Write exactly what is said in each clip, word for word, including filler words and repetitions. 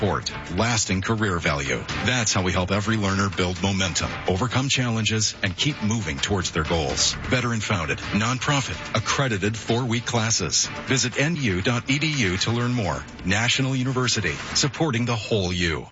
support, lasting career value. That's how we help every learner build momentum, overcome challenges, and keep moving towards their goals. Veteran-founded, nonprofit, accredited four-week classes. Visit N U dot E D U to learn more. National University, supporting the whole you.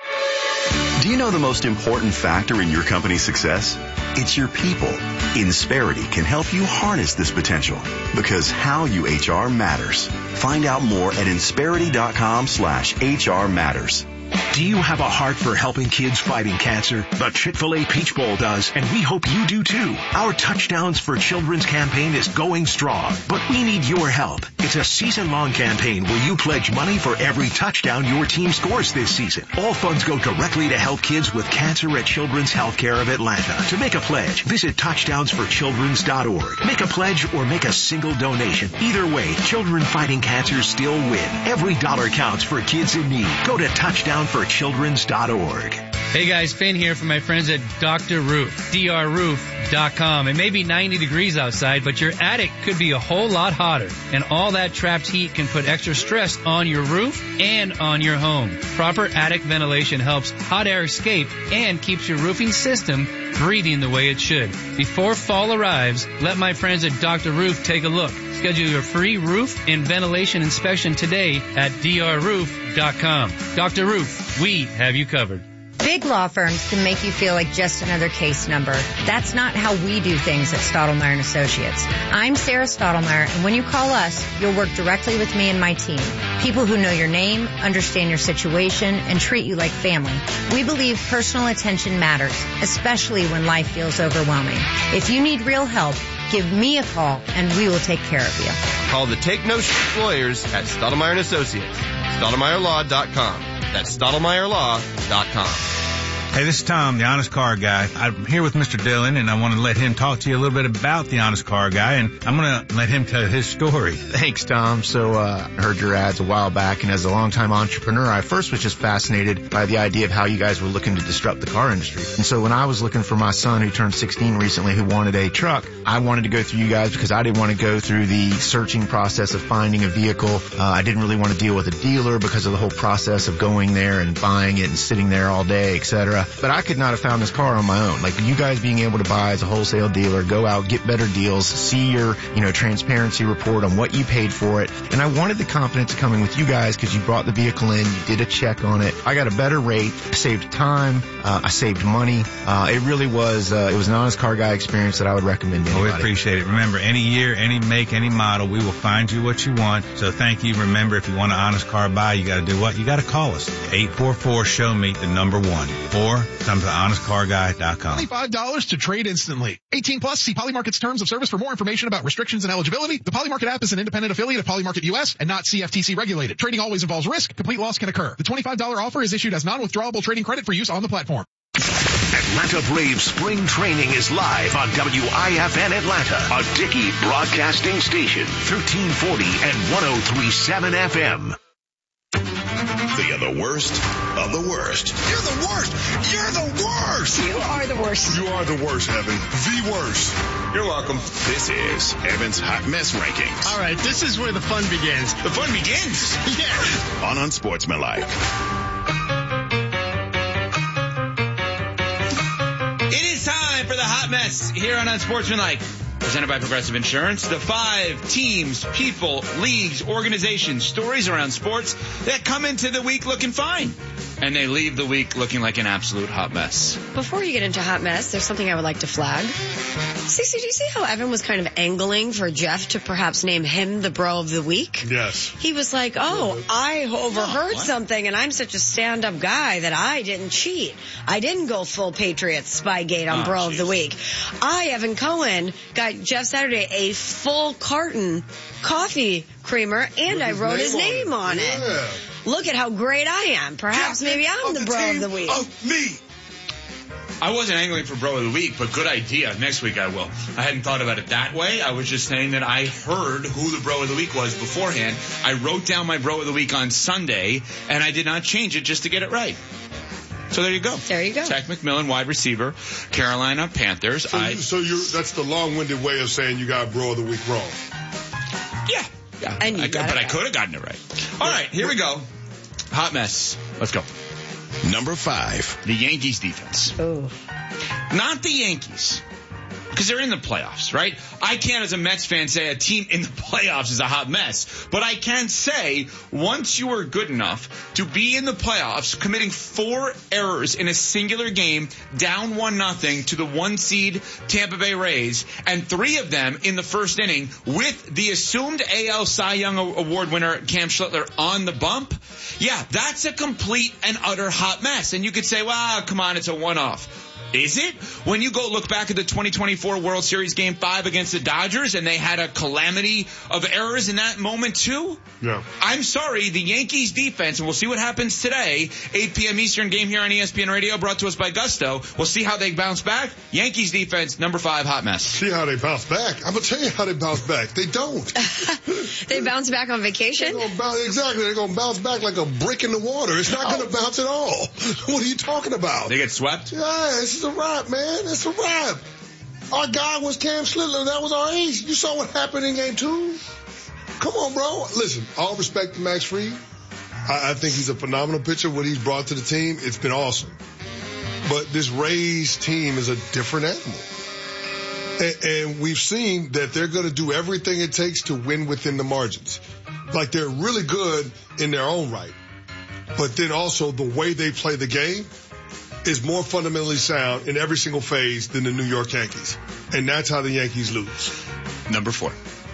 Do you know the most important factor in your company's success? It's your people. Insperity can help you harness this potential because how you H R matters. Find out more at insperity.com slash HR matters. Do you have a heart for helping kids fighting cancer? The Chick-fil-A Peach Bowl does, and we hope you do too. Our Touchdowns for Children's campaign is going strong, but we need your help. It's a season-long campaign where you pledge money for every touchdown your team scores this season. All funds go directly to help kids with cancer at Children's Healthcare of Atlanta. To make a pledge, visit touchdowns for children's dot org. Make a pledge or make a single donation. Either way, children fighting cancer still win. Every dollar counts for kids in need. Go to touchdown for children's dot org. Hey guys, Finn here from my friends at Doctor Roof, D R roof dot com. It may be ninety degrees outside, but your attic could be a whole lot hotter. And all that trapped heat can put extra stress on your roof and on your home. Proper attic ventilation helps hot air escape and keeps your roofing system breathing the way it should. Before fall arrives, let my friends at Doctor Roof take a look. Schedule your free roof and ventilation inspection today at D R roof dot com. Doctor Roof, we have you covered. Big law firms can make you feel like just another case number. That's not how we do things at Stottlemyre and Associates. I'm Sarah Stottlemyre, and when you call us, you'll work directly with me and my team. People who know your name, understand your situation, and treat you like family. We believe personal attention matters, especially when life feels overwhelming. If you need real help, give me a call, and we will take care of you. Call the Take No Shit Lawyers at Stottlemyre and Associates. Stottlemyre law dot com. That's Stottlemyre law dot com. Hey, this is Tom, the Honest Car Guy. I'm here with Mister Dillon, and I want to let him talk to you a little bit about the Honest Car Guy, and I'm going to let him tell his story. Thanks, Tom. So uh, I heard your ads a while back, and as a longtime entrepreneur, I first was just fascinated by the idea of how you guys were looking to disrupt the car industry. And so when I was looking for my son, who turned sixteen recently, who wanted a truck, I wanted to go through you guys because I didn't want to go through the searching process of finding a vehicle. Uh, I didn't really want to deal with a dealer because of the whole process of going there and buying it and sitting there all day, et cetera. But I could not have found this car on my own. Like you guys being able to buy as a wholesale dealer, go out, get better deals, see your, you know, transparency report on what you paid for it. And I wanted the confidence of coming with you guys because you brought the vehicle in, you did a check on it. I got a better rate, I saved time, uh, I saved money. Uh, it really was, uh, it was an Honest Car Guy experience that I would recommend to anybody. Oh, we appreciate it. Remember, any year, any make, any model, we will find you what you want. So thank you. Remember, if you want an honest car buy, you got to do what? You got to call us. eight four four, show me the number one. Or come to honest car guy dot com. twenty-five dollars to trade instantly. eighteen plus, see Polymarket's terms of service for more information about restrictions and eligibility. The Polymarket app is an independent affiliate of Polymarket U S and not C F T C regulated. Trading always involves risk. Complete loss can occur. The twenty-five dollars offer is issued as non-withdrawable trading credit for use on the platform. Atlanta Braves spring training is live on W I F N Atlanta, a Dickey broadcasting station, thirteen forty and one oh three point seven F M. They are the worst of the worst. You're the worst. You're the worst. You are the worst. You are the worst, Evan. The worst. You're welcome. This is Evan's Hot Mess Rankings. All right, this is where the fun begins. The fun begins? Yeah. On Unsportsmanlike. It is time for the Hot Mess here on Unsportsmanlike. Presented by Progressive Insurance, the five teams, people, leagues, organizations, stories around sports that come into the week looking fine. And they leave the week looking like an absolute hot mess. Before you get into hot mess, there's something I would like to flag. Cece, do you see how Evan was kind of angling for Jeff to perhaps name him the bro of the week? Yes. He was like, oh, I overheard oh, something, and I'm such a stand-up guy that I didn't cheat. I didn't go full Patriots Spygate on oh, bro geez. of the week. I, Evan Cohen, got Jeff Saturday a full carton coffee creamer, and I wrote his name on it. Name on it. Yeah. Look at how great I am. Perhaps Captain maybe I'm the, the bro of the week. Of me. I wasn't angling for bro of the week, but good idea. Next week I will. I hadn't thought about it that way. I was just saying that I heard who the bro of the week was beforehand. I wrote down my bro of the week on Sunday, and I did not change it just to get it right. So there you go. There you go. Takk McMillan, wide receiver, Carolina Panthers. So, I, you, so you're, that's the long-winded way of saying you got bro of the week wrong. Yeah. Yeah. And you I, got but it I could have gotten it right. All right, here we go. hot mess. Let's go. Number five. The Yankees defense. Ooh. Not the Yankees. Because they're in the playoffs, right? I can't, as a Mets fan, say a team in the playoffs is a hot mess. But I can say, once you are good enough to be in the playoffs, committing four errors in a singular game, down one nothing to the one seed Tampa Bay Rays, and three of them in the first inning with the assumed A L Cy Young Award winner Cam Schlittler on the bump, yeah, that's a complete and utter hot mess. And you could say, well, come on, it's a one-off. Is it? When you go look back at the twenty twenty-four World Series Game five against the Dodgers and they had a calamity of errors in that moment too? Yeah. I'm sorry, the Yankees defense, and we'll see what happens today, eight p.m. Eastern game here on E S P N Radio, brought to us by Gusto. We'll see how they bounce back. Yankees defense, number five, hot mess. See how they bounce back? I'm going to tell you how they bounce back. They don't. They bounce back on vacation? They're gonna bounce, exactly. They're going to bounce back like a brick in the water. It's not oh. going to bounce at all. What are you talking about? They get swept? Yeah, this is a wrap, man. It's a wrap. Our guy was Cam Schlittler. That was our ace. You saw what happened in game two? Come on, bro. Listen, all respect to Max Fried. I, I think he's a phenomenal pitcher. What he's brought to the team, it's been awesome. But this Rays team is a different animal. And, and we've seen that they're going to do everything it takes to win within the margins. Like, they're really good in their own right. But then also the way they play the game is more fundamentally sound in every single phase than the New York Yankees. And that's how the Yankees lose. Number four.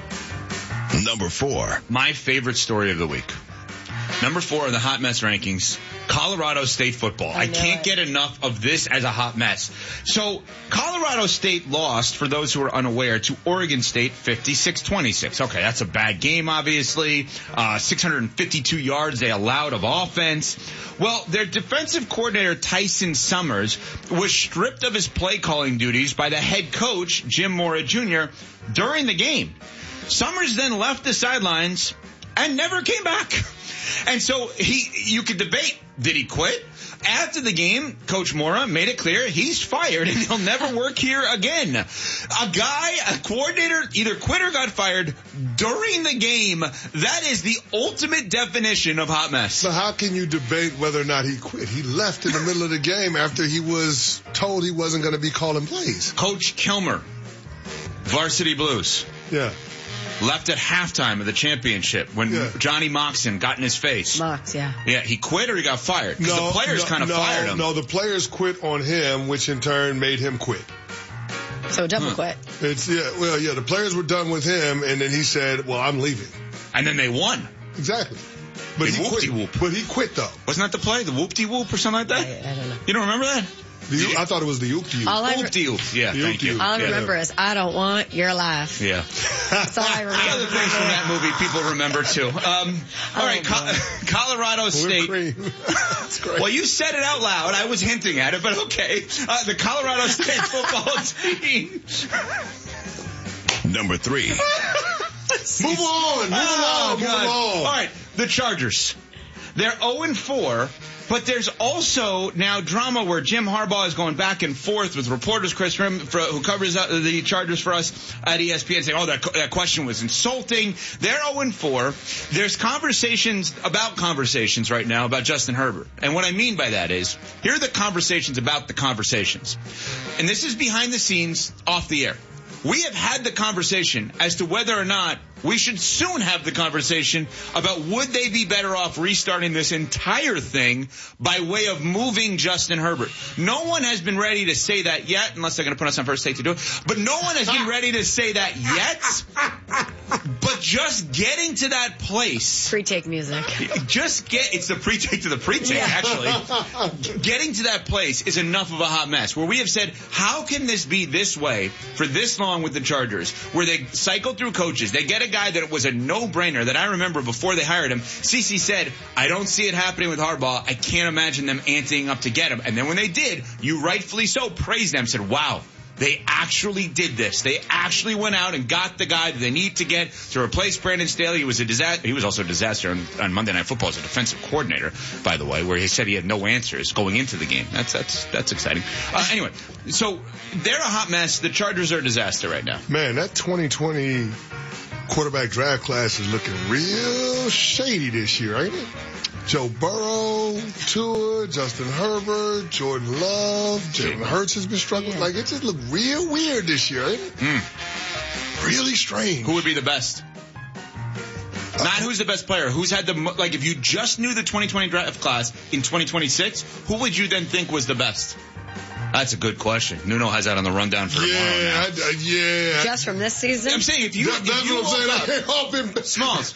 Number four. My favorite story of the week. Number four in the hot mess rankings, Colorado State football. I, I can't it. get enough of this as a hot mess. So Colorado State lost, for those who are unaware, to Oregon State fifty-six twenty-six. Okay, that's a bad game, obviously. Uh, six hundred fifty-two yards they allowed of offense. Well, their defensive coordinator, Tyson Summers, was stripped of his play calling duties by the head coach, Jim Mora Junior, during the game. Summers then left the sidelines and never came back. And so he, you could debate, did he quit? After the game, Coach Mora made it clear he's fired and he'll never work here again. A guy, a coordinator, either quit or got fired during the game. That is the ultimate definition of hot mess. So how can you debate whether or not he quit? He left in the middle of the game after he was told he wasn't going to be calling plays. Coach Kilmer, Varsity Blues. Yeah. Left at halftime of the championship when yeah. Johnny Moxon got in his face. Mox, yeah. Yeah, he quit or he got fired? Because no, the players no, kind of no, fired him. No, the players quit on him, which in turn made him quit. So double huh. quit. It's yeah, well, yeah, the players were done with him, and then he said, well, I'm leaving. And then they won. Exactly. But the he quit. Whoop. But he quit, though. Wasn't that the play? The whoop-de-whoop or something like that? I, I don't know. You don't remember that? The, I thought it was the oop-de-oop. Oop-de-oop. Yeah, the thank you. All I yeah. remember is, I don't want your life. Yeah. That's all I remember. Other things from that movie people remember, too. Um, all right, Co- Colorado State. That's great. Well, you said it out loud. I was hinting at it, but okay. Uh, the Colorado State football team. Number three. Move on. Move oh, on. Move God. on. All right, the Chargers. They're oh and four. But there's also now drama where Jim Harbaugh is going back and forth with reporters, Chris Rim, for, who covers uh, the Chargers for us at E S P N, saying, oh, that, that question was insulting. They're oh and four. There's conversations about conversations right now about Justin Herbert. And what I mean by that is, here are the conversations about the conversations. And this is behind the scenes, off the air. We have had the conversation as to whether or not we should soon have the conversation about would they be better off restarting this entire thing by way of moving Justin Herbert. No one has been ready to say that yet, unless they're going to put us on first take to do it. But no one has been ready to say that yet. But just getting to that place. Pre-take music. Just get, it's the pre-take to the pre-take, yeah. actually. Getting to that place is enough of a hot mess where we have said, how can this be this way for this long with the Chargers, where they cycle through coaches, they get a guy that was a no-brainer that I remember before they hired him. Cece said, I don't see it happening with Harbaugh. I can't imagine them anteing up to get him. And then when they did, you rightfully so praised them, said, wow, they actually did this. They actually went out and got the guy that they need to get to replace Brandon Staley. He was a disaster. He was also a disaster on, on Monday Night Football as a defensive coordinator, by the way, where he said he had no answers going into the game. That's that's that's exciting. Uh, anyway, so they're a hot mess. The Chargers are a disaster right now. Man, that twenty twenty quarterback draft class is looking real shady this year, ain't it? Joe Burrow, Tua, Justin Herbert, Jordan Love, Jalen Hurts has been struggling. Yeah. Like, it just looked real weird this year, ain't it? Mm. Really strange. Who would be the best? Uh, Not who's the best player. Who's had the, like, if you just knew the twenty twenty draft class in twenty twenty-six, who would you then think was the best? That's a good question. Nuno has that on the rundown for yeah, tomorrow now. I, yeah. Just from this season? I'm saying if you, that, if that's you what I'm saying. up, All been... Smalls.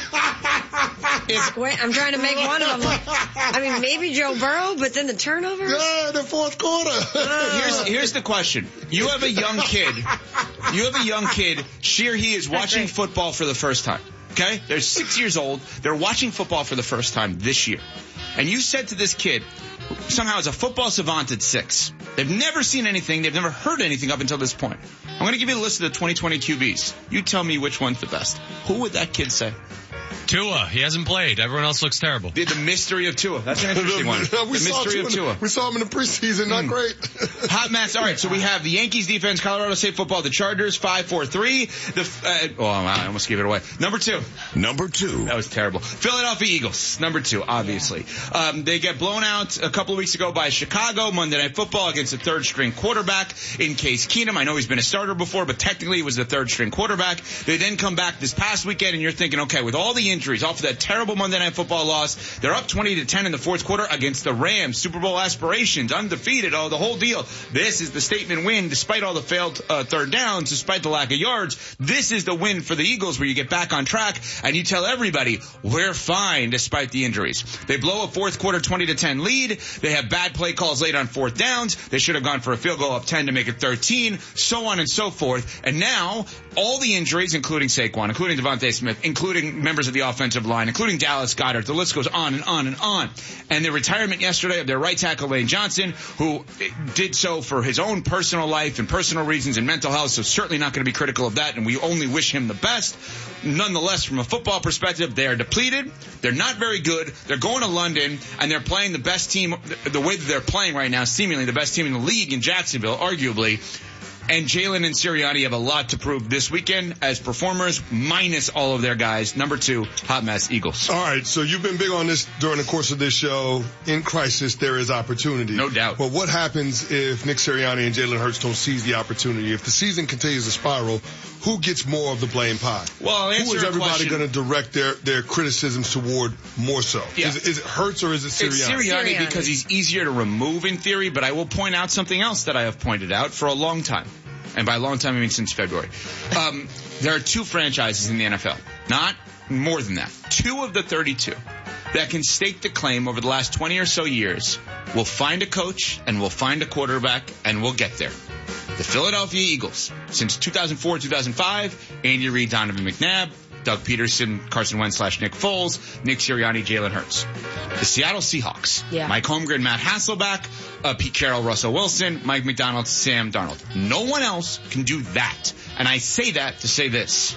If, I'm trying to make one of them. Look, I mean, maybe Joe Burrow, but then the turnovers? Yeah, the fourth quarter. Uh, here's, here's the question. You have a young kid. You have a young kid. She or he is watching football for the first time. Okay? They're six years old. They're watching football for the first time this year. And you said to this kid, somehow is a football savant at six. They've never seen anything. They've never heard anything up until this point. I'm going to give you the list of the twenty twenty Q Bs. You tell me which one's the best. Who would that kid say? Tua. He hasn't played. Everyone else looks terrible. The, the mystery of Tua. That's an interesting one. The mystery of Tua. We saw him in the preseason. Not mm. great. Hot mess. All right, so we have the Yankees defense, Colorado State football, the Chargers, five four three. The, uh, oh, I almost gave it away. Number two. Number two. That was terrible. Philadelphia Eagles. Number two, obviously. Um, they get blown out a couple of weeks ago by Chicago, Monday Night Football against a third-string quarterback in Case Keenum. I know he's been a starter before, but technically he was the third-string quarterback. They then come back this past weekend, and you're thinking, okay, with all the injuries, off of that terrible Monday Night Football loss, they're up twenty to ten in the fourth quarter against the Rams. Super Bowl aspirations, undefeated, oh, the whole deal. This is the statement win, despite all the failed uh, third downs, despite the lack of yards. This is the win for the Eagles, where you get back on track and you tell everybody, we're fine despite the injuries. They blow a fourth quarter twenty to ten lead. They have bad play calls late on fourth downs. They should have gone for a field goal up ten to make it thirteen, so on and so forth. And now, all the injuries, including Saquon, including Devontae Smith, including members of the offensive line, including Dallas Goedert, the list goes on and on and on. And the retirement yesterday of their right tackle, Lane Johnson, who did so for his own personal life and personal reasons and mental health, so certainly not going to be critical of that, and we only wish him the best. Nonetheless, from a football perspective, they are depleted. They're not very good. They're going to London, and they're playing the best team, the way that they're playing right now, seemingly the best team in the league in Jacksonville, arguably. And Jalen and Sirianni have a lot to prove this weekend as performers, minus all of their guys. Number two, hot mess, Eagles. All right, so you've been big on this during the course of this show. In crisis, there is opportunity. No doubt. But what happens if Nick Sirianni and Jalen Hurts don't seize the opportunity? If the season continues to spiral, who gets more of the blame pie? Well, I'll answer who is everybody going to direct their, their criticisms toward more so? Yeah. Is, is it Hurts or is it Sirianni? It's Sirianni, Sirianni because he's easier to remove in theory, but I will point out something else that I have pointed out for a long time. And by a long time, I mean since February. Um, there are two franchises in the N F L. Not more than that. Two of the thirty-two that can stake the claim over the last twenty or so years will find a coach and will find a quarterback and will get there. The Philadelphia Eagles, since two thousand four, two thousand five, Andy Reid, Donovan McNabb, Doug Peterson, Carson Wentz slash Nick Foles, Nick Sirianni, Jalen Hurts. The Seattle Seahawks, yeah. Mike Holmgren, Matt Hasselbeck, uh, Pete Carroll, Russell Wilson, Mike McDonald, Sam Darnold. No one else can do that. And I say that to say this.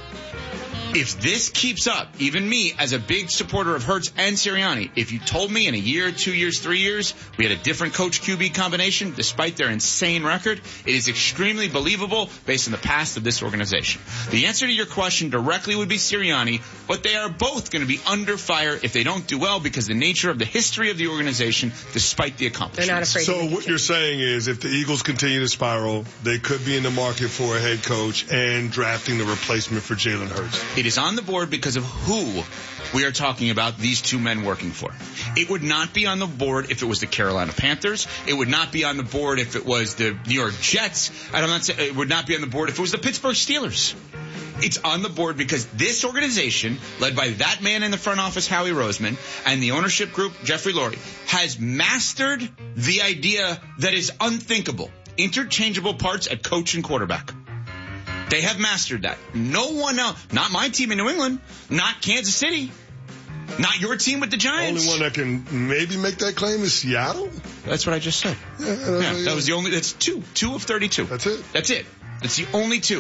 If this keeps up, even me as a big supporter of Hurts and Sirianni, if you told me in a year, two years, three years, we had a different coach Q B combination, despite their insane record, it is extremely believable based on the past of this organization. The answer to your question directly would be Sirianni, but they are both going to be under fire if they don't do well because the nature of the history of the organization, despite the accomplishments. They're not afraid so to what you're saying is if the Eagles continue to spiral, they could be in the market for a head coach and drafting the replacement for Jalen Hurts. It is on the board because of who we are talking about these two men working for. It would not be on the board if it was the Carolina Panthers. It would not be on the board if it was the New York Jets. And I'm not saying it would not be on the board if it was the Pittsburgh Steelers. It's on the board because this organization, led by that man in the front office, Howie Roseman, and the ownership group, Jeffrey Lurie, has mastered the idea that is unthinkable. Interchangeable parts at coach and quarterback. They have mastered that. No one else, not my team in New England, not Kansas City, not your team with the Giants. The only one that can maybe make that claim is Seattle. That's what I just said. Yeah, that's yeah, yeah. That was the only, that's two, two of thirty-two. That's it. That's it. That's the only two.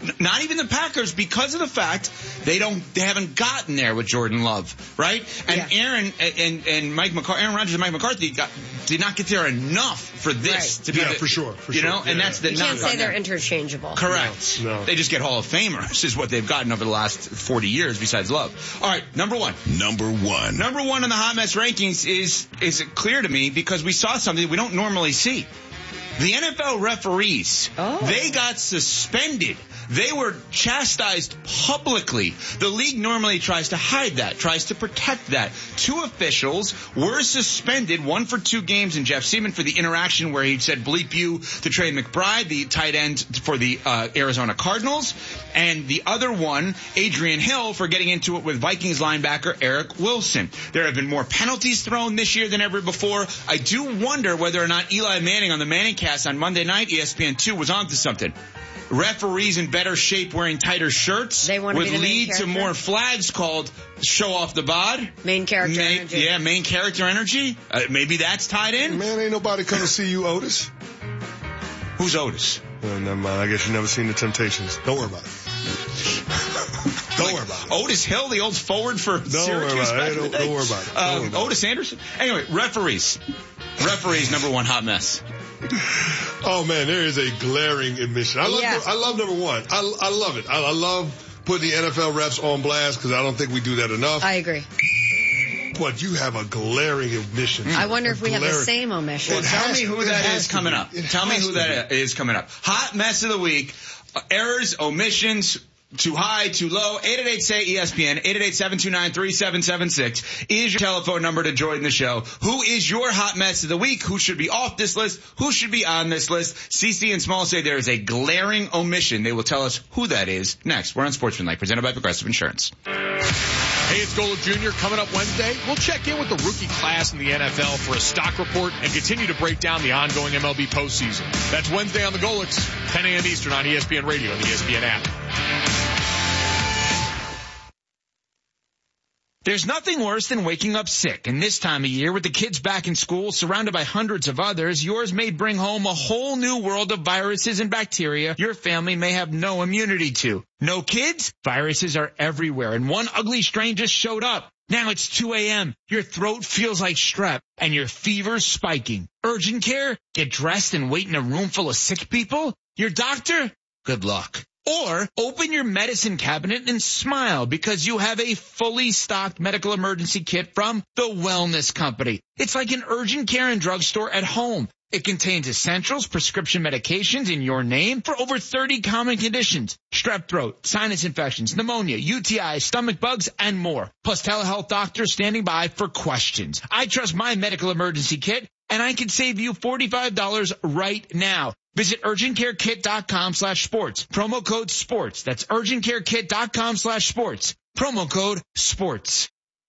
Not even the Packers, because of the fact they don't, they haven't gotten there with Jordan Love, right? And Yeah. Aaron and and Mike McCarthy, Aaron Rodgers and Mike McCarthy got, did not get there enough for this Right. to be Yeah, the, for sure, for you sure. know, Yeah, and that's the You knock can't on say they're them. interchangeable. Correct. No, no. They just get Hall of Famers is what they've gotten over the last forty years besides Love. All right, number one. Number one. Number one on the Hot Mess rankings is is clear to me because we saw something we don't normally see. The N F L referees, Oh. they got suspended. They were chastised publicly. The league normally tries to hide that, tries to protect that. Two officials were suspended, one for two games, and Jeff Seaman for the interaction where he said bleep you to Trey McBride, the tight end for the uh, Arizona Cardinals, and the other one, Adrian Hill, for getting into it with Vikings linebacker Eric Wilson. There have been more penalties thrown this year than ever before. I do wonder whether or not Eli Manning on the Manning Cast on Monday night, E S P N two, was onto something. Referees in better shape wearing tighter shirts They wanna would be the main lead to character? more flags called show off the bod. Main character Main- energy. Yeah, main character energy. Uh, maybe that's tied in. Man, ain't nobody come to see you, Otis. Who's Otis? Well, never mind. I guess you never seen the Temptations. Don't worry about it. Don't worry about it. Otis Hill, the old forward for Don't Syracuse worry about back it. in the Don't, day. don't worry about it. Don't Um, worry about Otis Anderson. Anyway, referees. Referees, number one hot mess. it. Oh man, there is a glaring admission. I love. Yeah. I love number one. I, I love it. I, I love putting the N F L refs on blast because I don't think we do that enough. I agree. But you have a glaring admission. I wonder A if we have the glaring- same omission. It Tell has me to- who it that has is to coming be. up. It Tell me has who to that be. is coming up. Hot mess of the week. Uh, errors, omissions, too high, too low. eight eight eight, say E S P N. eight eight eight, seven two nine, three seven seven six is your telephone number to join the show. Who is your hot mess of the week? Who should be off this list? Who should be on this list? C C and Small say there is a glaring omission. They will tell us who that is next. We're on Sportsmanlike, presented by Progressive Insurance. Hey, it's Golick Junior Coming up Wednesday, we'll check in with the rookie class in the N F L for a stock report and continue to break down the ongoing M L B postseason. That's Wednesday on the Golicks, ten a.m. Eastern on E S P N Radio and the E S P N app. There's nothing worse than waking up sick, and this time of year, with the kids back in school, surrounded by hundreds of others, yours may bring home a whole new world of viruses and bacteria your family may have no immunity to. No kids? Viruses are everywhere, and one ugly strain just showed up. Now it's two a.m., your throat feels like strep, and your fever's spiking. Urgent care? Get dressed and wait in a room full of sick people? Your doctor? Good luck. Or open your medicine cabinet and smile because you have a fully stocked medical emergency kit from the Wellness Company. It's like an urgent care and drugstore at home. It contains essentials, prescription medications in your name for over thirty common conditions. Strep throat, sinus infections, pneumonia, U T Is, stomach bugs, and more. Plus telehealth doctors standing by for questions. I trust my medical emergency kit, and I can save you forty-five dollars right now. Visit urgentcarekit.com slash sports. Promo code sports. That's urgentcarekit.com slash sports. Promo code sports.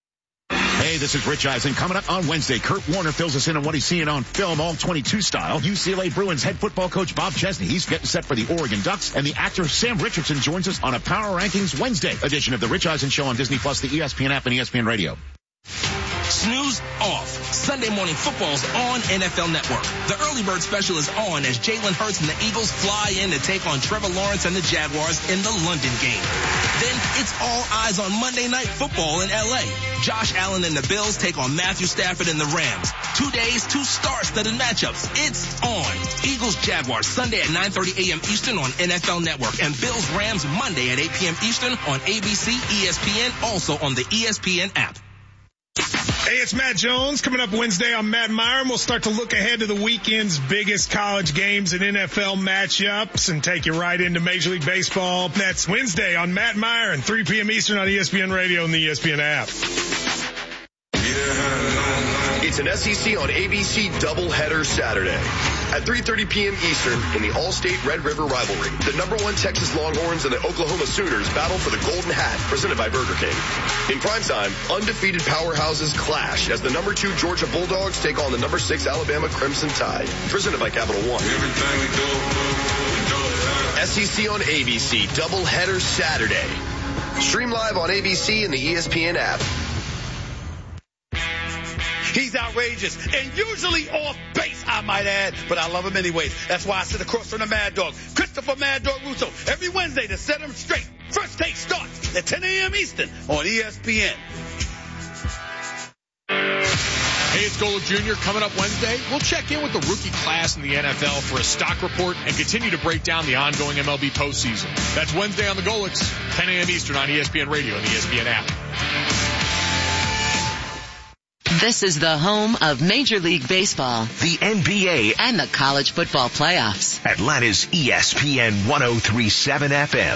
Hey, this is Rich Eisen. Coming up on Wednesday, Kurt Warner fills us in on what he's seeing on film, all twenty-two style. U C L A Bruins head football coach Bob Chesney, he's getting set for the Oregon Ducks. And the actor Sam Richardson joins us on a Power Rankings Wednesday edition of the Rich Eisen Show on Disney Plus, the E S P N app, and E S P N Radio. Snooze off. Sunday morning football's on N F L Network. The early bird special is on as Jalen Hurts and the Eagles fly in to take on Trevor Lawrence and the Jaguars in the London game. Then it's all eyes on Monday Night Football in L A. Josh Allen and the Bills take on Matthew Stafford and the Rams. Two days, two star-studded matchups. It's on. Eagles Jaguars Sunday at nine thirty a.m. Eastern on N F L Network, and Bills Rams Monday at eight p.m. Eastern on A B C, E S P N, also on the E S P N app. Hey, it's Matt Jones coming up Wednesday on Matt Meyer, and we'll start to look ahead to the weekend's biggest college games and N F L matchups and take you right into Major League Baseball. That's Wednesday on Matt Meyer and three p.m. Eastern on E S P N Radio and the E S P N app. It's an S E C on A B C doubleheader Saturday. At three thirty p.m. Eastern in the All-State Red River rivalry, the number one Texas Longhorns and the Oklahoma Sooners battle for the Golden Hat, presented by Burger King. In primetime, undefeated powerhouses clash as the number two Georgia Bulldogs take on the number six Alabama Crimson Tide, presented by Capital One. S E C on A B C doubleheader Saturday. Stream live on A B C and the E S P N app. He's out outrageous and usually off base, I might add, but I love him anyways. That's why I sit across from the Mad Dog, Christopher Mad Dog Russo, every Wednesday to set him straight. First Take starts at ten a.m. Eastern on E S P N. Hey, it's Golic Junior Coming up Wednesday, we'll check in with the rookie class in the N F L for a stock report and continue to break down the ongoing M L B postseason. That's Wednesday on the Golics, ten a.m. Eastern on E S P N Radio and the E S P N app. This is the home of Major League Baseball, the N B A, and the college football playoffs. Atlanta's E S P N one oh three point seven F M.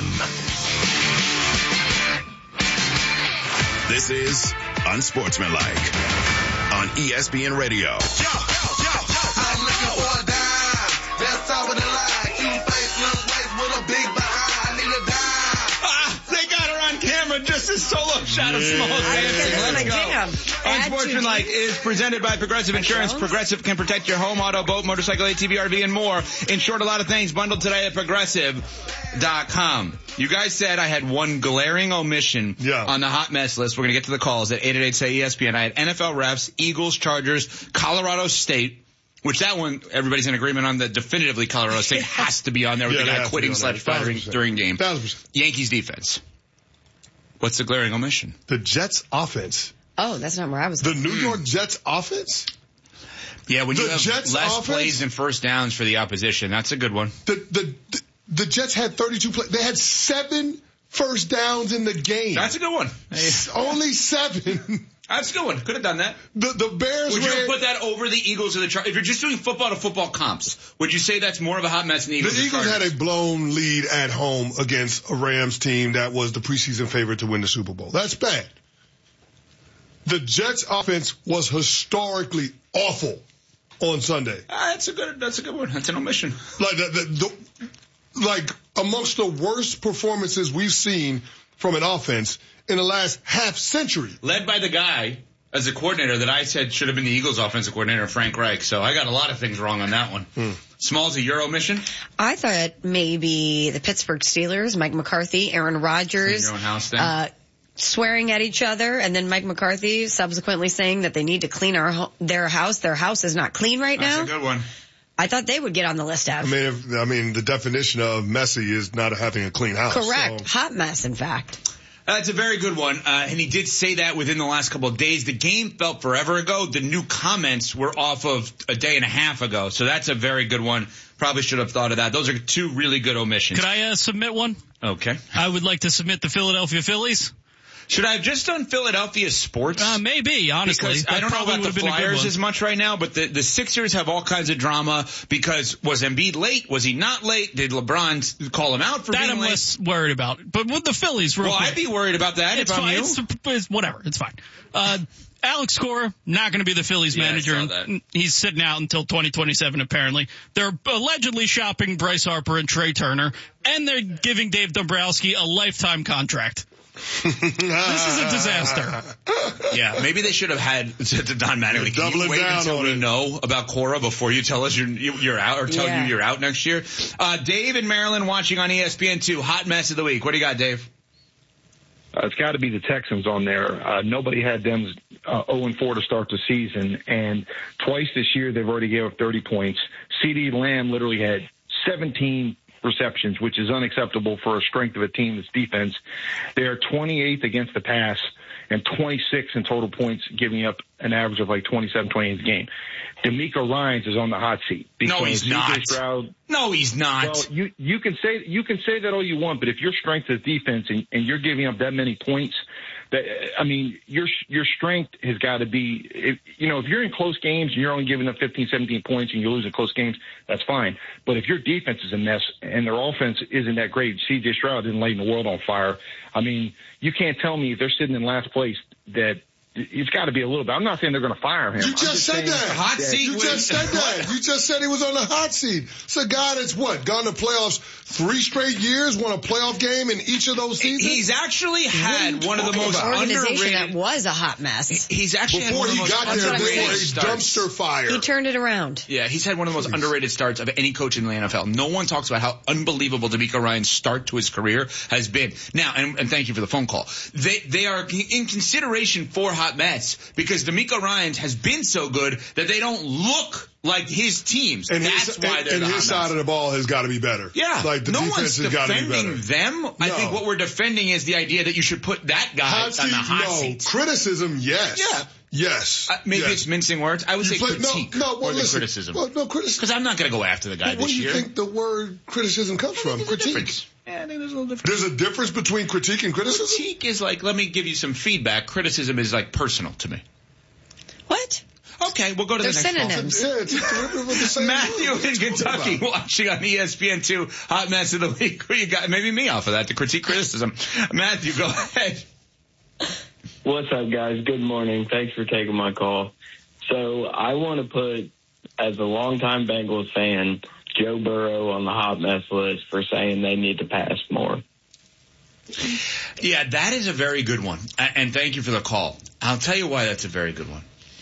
This is Unsportsmanlike on E S P N Radio. Yo, yo, yo, yo. I'm looking for a dime. That's top of the line. Cute face, little waist with a big behind. I need a dime. Ah, they got her on camera just as solo shot of small I dancing. this is my Let's go. jam. Unsportsmanlike is presented by Progressive Insurance. Progressive can protect your home, auto, boat, motorcycle, A T V, R V, and more. Insured a lot of things. Bundled today at Progressive dot com. You guys said I had one glaring omission yeah. on the hot mess list. We're going to get to the calls at eight eight eight say E S P N. I had N F L refs, Eagles, Chargers, Colorado State, which that one, everybody's in agreement on that definitively Colorado State has to be on there with Yeah, the they guy have to quitting be on there. slash firing during game. one thousand percent. Yankees defense. What's the glaring omission? The Jets offense. Oh, that's not where I was. The New York Jets offense? Yeah, when The you have Jets less offense? plays and first downs for the opposition, that's a good one. The, the, the, the Jets had thirty-two plays. They had seven first downs in the game. That's a good one. Only seven. That's a good one. Could have done that. The, the Bears Would you ran, have put that over the Eagles or the Chargers? If you're just doing football to football comps, would you say that's more of a hot mess than the Eagles? The or Eagles Chargers? had a blown lead at home against a Rams team that was the preseason favorite to win the Super Bowl. That's bad. The Jets offense was historically awful on Sunday. Ah, that's a good. That's a good one. That's an omission. Like the, the, the like amongst the worst performances we've seen from an offense in the last half century. Led by the guy as a coordinator that I said should have been the Eagles offensive coordinator, Frank Reich. So I got a lot of things wrong on that one. Hmm. Small's a Euro mission. I thought maybe the Pittsburgh Steelers, Mike McCarthy, Aaron Rodgers, your own house thing. Uh, swearing at each other, and then Mike McCarthy subsequently saying that they need to clean our ho- their house. Their house is not clean right now. That's a good one. I thought they would get on the list. Of. I mean, if, I mean, the definition of messy is not having a clean house. Correct. So. Hot mess, in fact. That's a very good one, uh, and he did say that within the last couple of days. The game felt forever ago. The new comments were off of a day and a half ago, so that's a very good one. Probably should have thought of that. Those are two really good omissions. Could I uh, submit one? Okay. I would like to submit the Philadelphia Phillies. Should I have just done Philadelphia sports? Uh, maybe, honestly. Because I don't know about the Flyers as much right now, but the, the Sixers have all kinds of drama because was Embiid late? Was he not late? Did LeBron call him out for that being I'm late? less worried about. But with the Phillies, real well, quick, I'd be worried about that it's if I'm fine. you. It's, it's whatever. It's fine. Uh, Alex Cora, not going to be the Phillies Yeah, I manager. saw that. He's sitting out until twenty twenty-seven, apparently. They're allegedly shopping Bryce Harper and Trey Turner, and they're giving Dave Dombrowski a lifetime contract. This is a disaster. Yeah, maybe they should have had to Don Mattingly. Can Double you it wait down until on we it. know about Cora before you tell us you're, you're out or tell Yeah. you you're out next year? Uh, Dave in Maryland watching on E S P N two. Hot mess of the week. What do you got, Dave? Uh, it's got to be the Texans on there. Uh, nobody had them uh, oh and four to start the season, and twice this year they've already gave up thirty points. CeeDee Lamb literally had seventeen receptions, which is unacceptable for a strength of a team that's defense. They are twenty-eighth against the pass and twenty-six in total points, giving up an average of like twenty-seven, twenty-eight a game. D'Amico Ryans is on the hot seat. No, he's C J not. Stroud, No, he's not. well, you you can say you can say that all you want, but if your strength is defense and, and you're giving up that many points, that I mean, your your strength has got to be. If, you know, if you're in close games and you're only giving up fifteen, seventeen points and you lose in close games, that's fine. But if your defense is a mess and their offense isn't that great, C J Stroud didn't light the world on fire. I mean, you can't tell me if they're sitting in last place that. It's got to be a little bit. I'm not saying they're going to fire him. You I'm just, just said saying that. Hot seat You was- just said that. You just said he was on the hot seat. It's a guy that's what? Gone to playoffs three straight years, won a playoff game in each of those seasons? He's actually had What one are you of the talking most about? Organization underrated. that was a hot mess. He's actually had Before one of he the most got there, That's what I'm they were a saying. starts. dumpster fire. He turned it around. Yeah, he's had one of the most underrated starts of any coach in the N F L. No one talks about how unbelievable D'Amico Ryan's start to his career has been. Now, and, and thank you for the phone call. They they are in consideration for hot hot Mets because D'Amico Ryans has been so good that they don't look like his teams. And That's his, why and, they're and the his hot side Mets. of the ball has got to be better. Yeah, like the no defense one's has got to be defending better. them. I No. think what we're defending is the idea that you should put that guy Hot on the seat, hot no. seat. Criticism, yes. Yeah. Yes. Uh, maybe yes. it's mincing words. I would You say play- no, critique no, well, more than listen, criticism. well, no, criticism. Because I'm not going to go after the guy Well, where this do you year. think the word criticism comes from? There's a Critique. difference. Yeah, I think there's a little difference. There's a difference between critique and criticism? Critique is like, let me give you some feedback. Criticism is like personal to me. What? Okay, we'll go to They're the next call. synonyms. Yeah, it's, it's derivative of the same Matthew word. in What you talking Kentucky about? watching on E S P N two Hot Mess of the Week. Who you got? Maybe me off of that to critique criticism. Matthew, go ahead. What's up, guys? Good morning. Thanks for taking my call. So I want to put, as a longtime Bengals fan, Joe Burrow on the hot mess list for saying they need to pass more. Yeah, that is a very good one. A- And thank you for the call. I'll tell you why that's a very good one.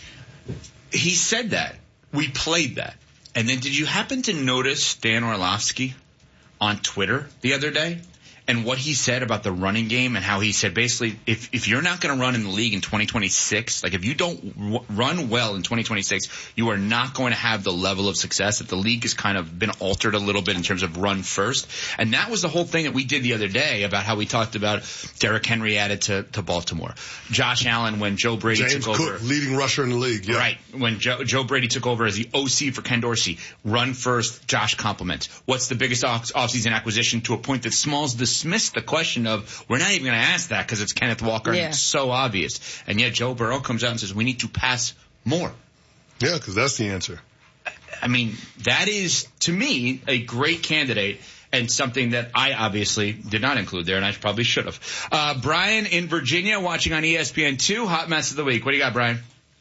He said that. We played that. And then did you happen to notice Dan Orlovsky on Twitter the other day? And what he said about the running game and how he said basically if if you're not going to run in the league in twenty twenty-six, like if you don't w- run well in twenty twenty-six, you are not going to have the level of success that the league has kind of been altered a little bit in terms of run first. And that was the whole thing that we did the other day about how we talked about Derrick Henry added to, to Baltimore. Josh Allen when Joe Brady James took Cook, over. leading rusher in the league. Yeah. Right. When Joe, Joe Brady took over as the O C for Ken Dorsey, run first, Josh compliments. What's the biggest off- offseason acquisition to a point that Smalls dismissed the question of, we're not even going to ask that because it's Kenneth Walker Yeah. and it's so obvious. And yet Joe Burrow comes out and says, we need to pass more. Yeah, because that's the answer. I mean, that is, to me, a great candidate and something that I obviously did not include there, and I probably should have. Uh, Brian in Virginia watching on E S P N two, Hot Mess of the Week. What do you got, Brian?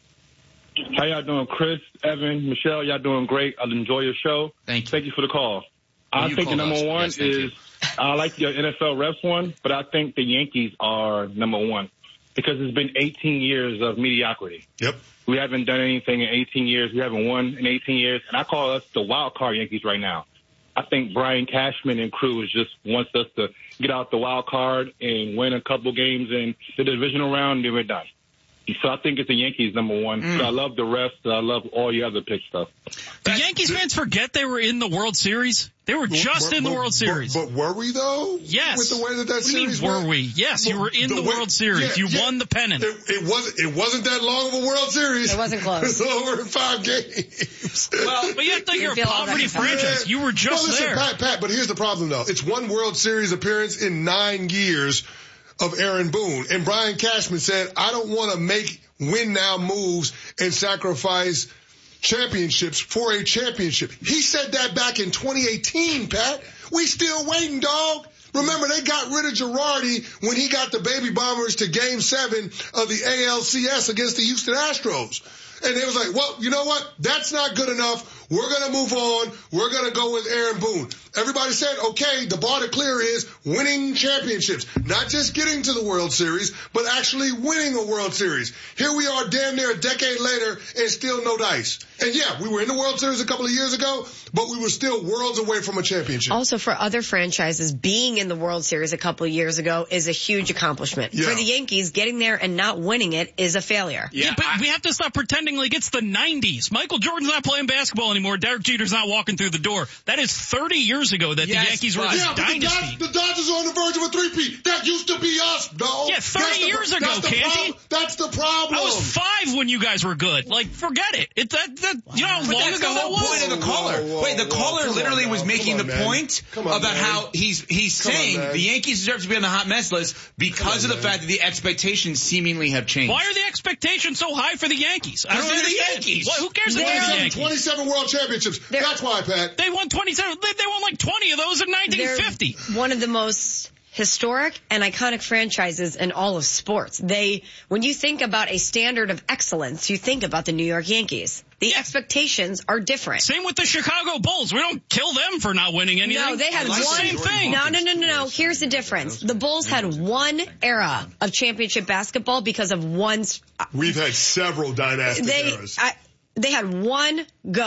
How y'all doing? Chris, Evan, Michelle, y'all doing great. I enjoy your show. Thank you. Thank you for the call. Well, I you think the called number us. one Yes, thank you. is, I like your N F L refs one, but I think the Yankees are number one because it's been eighteen years of mediocrity. Yep. We haven't done anything in eighteen years. We haven't won in eighteen years. And I call us the wild card Yankees right now. I think Brian Cashman and crew is just wants us to get out the wild card and win a couple games in the divisional round, and then we're done. So I think it's the Yankees number one. Mm. But I love the rest. I love all your other pick stuff. The Yankees fans forget they were in the World Series. They were just But- in the but- World Series. But, but were we though? Yes. With the way that that What do you mean, series were went? we? Yes, you were in the, way- World Series. yeah, you yeah. won the pennant. It, it wasn't. It wasn't that long of a World Series. It wasn't close. It was over in five games. Well, but you have to think you're a feel all poverty that. franchise. You were just well, listen, there. Pat, Pat, but here's the problem though. It's one World Series appearance in nine years of Aaron Boone. And Brian Cashman said, I don't want to make win now moves and sacrifice championships for a championship. He said that back in twenty eighteen, Pat. We still waiting, dog. Remember, they got rid of Girardi when he got the Baby Bombers to game seven of the A L C S against the Houston Astros. And they was like, well, you know what? That's not good enough. We're going to move on. We're going to go with Aaron Boone. Everybody said, okay, the bar to clear is winning championships. Not just getting to the World Series, but actually winning a World Series. Here we are damn near a decade later and still no dice. And yeah, we were in the World Series a couple of years ago, but we were still worlds away from a championship. Also, for other franchises, being in the World Series a couple of years ago is a huge accomplishment. Yeah. For the Yankees, getting there and not winning it is a failure. Yeah, but we have to stop pretending like it's the nineties. Michael Jordan's not playing basketball anymore. Derek Jeter's not walking through the door. That is thirty years ago that Yes, the Yankees were but- this Yeah, but the, dynasty. Dod- the Dodgers are on the verge of a three-peat. That used to be us, dog. Yeah, thirty That's the- years ago, that's the Canty. prob- That's the problem. I was five when you guys were good. Like, forget it. It that that you know how But long that's ago the that whole was. point of the caller. Whoa, whoa, Wait, the whoa, caller come on literally now, was come making on, the man. point Come on, about man. how he's he's Come on, saying man. the Yankees deserve to be on the hot mess list because Come of on, the man. fact that the expectations seemingly have changed. Why are the expectations so high for the Yankees? I don't Because they're the understand. Yankees. What, who cares if they're the twenty-seven, Yankees? twenty-seven World Championships. They're- That's why, Pat. They won twenty-seven. They, they won like twenty of those in nineteen fifty. They're one of the most historic and iconic franchises in all of sports. They, when you think about a standard of excellence, you think about the New York Yankees. The expectations are different. Same with the Chicago Bulls. We don't kill them for not winning anything. No, they had It's one the same thing. No, no, no, no, no. Here's the difference. The Bulls had one era of championship basketball because of one. We've had several dynastic They, eras. I, they had one GOAT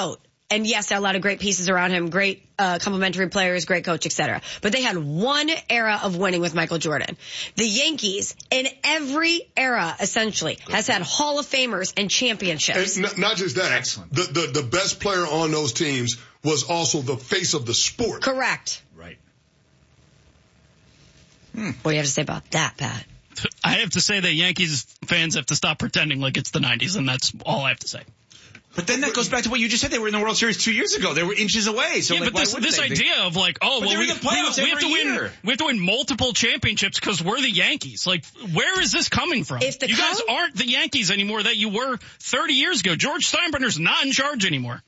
And yes, they had a lot of great pieces around him, great uh, complementary players, great coach, et cetera. But they had one era of winning with Michael Jordan. The Yankees, in every era, essentially, has had Hall of Famers and championships. And n- not just that. Excellent. The, the, the best player on those teams was also the face of the sport. Correct. Right. Hmm. What do you have to say about that, Pat? I have to say that Yankees fans have to stop pretending like it's the nineties, and that's all I have to say. But then that goes back to what you just said. They were in the World Series two years ago. They were inches away. So yeah, like, but this, this they? idea they, of like, oh, well, we, we, we have to win, we have to win multiple championships because we're the Yankees. Like, where is this coming from? If the you com- guys aren't the Yankees anymore that you were thirty years ago. George Steinbrenner's not in charge anymore.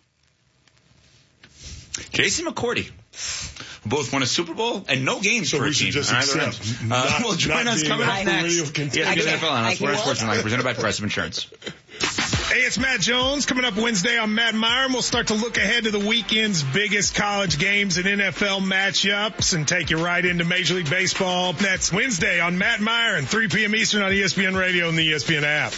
Jason McCourty. Both won a Super Bowl and no games so for we a team. should just accept. Right, uh, well, join us coming up next. Yeah, N F L Analyst, Florida Sports Line, presented by Progressive Insurance. Hey, it's Matt Jones. Coming up Wednesday, I'm Matt Meyer, and we'll start to look ahead to the weekend's biggest college games and N F L matchups and take you right into Major League Baseball. That's Wednesday on Matt Meyer and three p.m. Eastern on E S P N Radio and the E S P N app.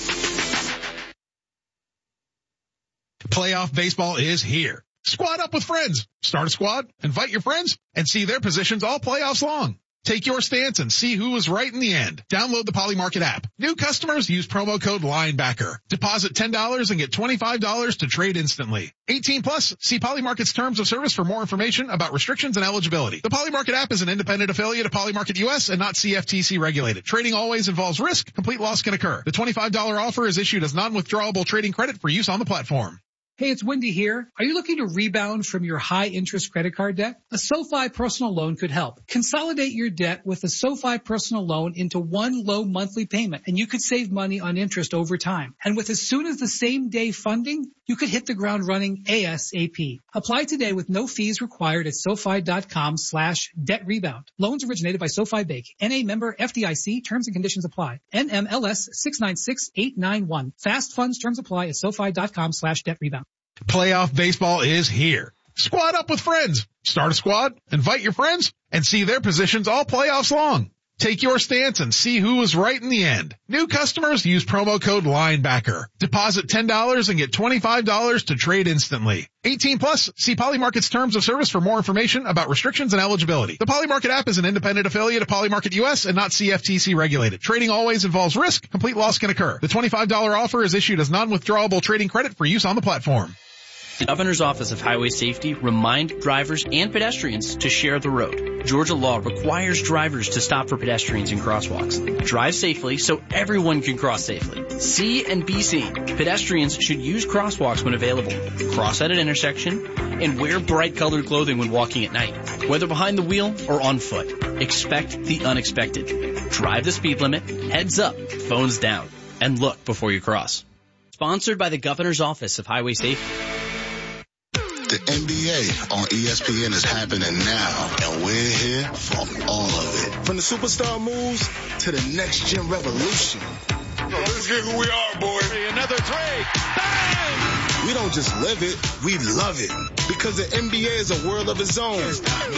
Playoff baseball is here. Squad up with friends. Start a squad, invite your friends, and see their positions all playoffs long. Take your stance and see who was right in the end. Download the Polymarket app. New customers use promo code Linebacker. Deposit ten dollars and get twenty-five dollars to trade instantly. eighteen plus, see Polymarket's terms of service for more information about restrictions and eligibility. The Polymarket app is an independent affiliate of Polymarket U S and not C F T C regulated. Trading always involves risk. Complete loss can occur. The twenty-five dollars offer is issued as non-withdrawable trading credit for use on the platform. Hey, it's Wendy here. Are you looking to rebound from your high-interest credit card debt? A SoFi personal loan could help. Consolidate your debt with a SoFi personal loan into one low monthly payment, and you could save money on interest over time. And with as soon as the same day funding, you could hit the ground running ASAP. Apply today with no fees required at SoFi.com slash debt rebound. Loans originated by SoFi Bank. N A member F D I C. Terms and conditions apply. N M L S six nine six eight nine one. Fast funds terms apply at SoFi.com slash debt rebound. Playoff baseball is here. Squad up with friends. Start a squad, invite your friends, and see their positions all playoffs long. Take your stance and see who was right in the end. New customers use promo code Linebacker. Deposit ten dollars and get twenty-five dollars to trade instantly. eighteen plus, see Polymarket's terms of service for more information about restrictions and eligibility. The Polymarket app is an independent affiliate of Polymarket U S and not C F T C regulated. Trading always involves risk. Complete loss can occur. The twenty-five dollars offer is issued as non-withdrawable trading credit for use on the platform. The Governor's Office of Highway Safety remind drivers and pedestrians to share the road. Georgia law requires drivers to stop for pedestrians in crosswalks. Drive safely so everyone can cross safely. See and be seen. Pedestrians should use crosswalks when available. Cross at an intersection and wear bright colored clothing when walking at night. Whether behind the wheel or on foot, expect the unexpected. Drive the speed limit, heads up, phones down, and look before you cross. Sponsored by the Governor's Office of Highway Safety. The N B A on E S P N is happening now, and we're here for all of it. From the superstar moves to the next gen revolution. Let's get who we are, boy. Another three. Bang! We don't just live it, we love it. Because the N B A is a world of its own.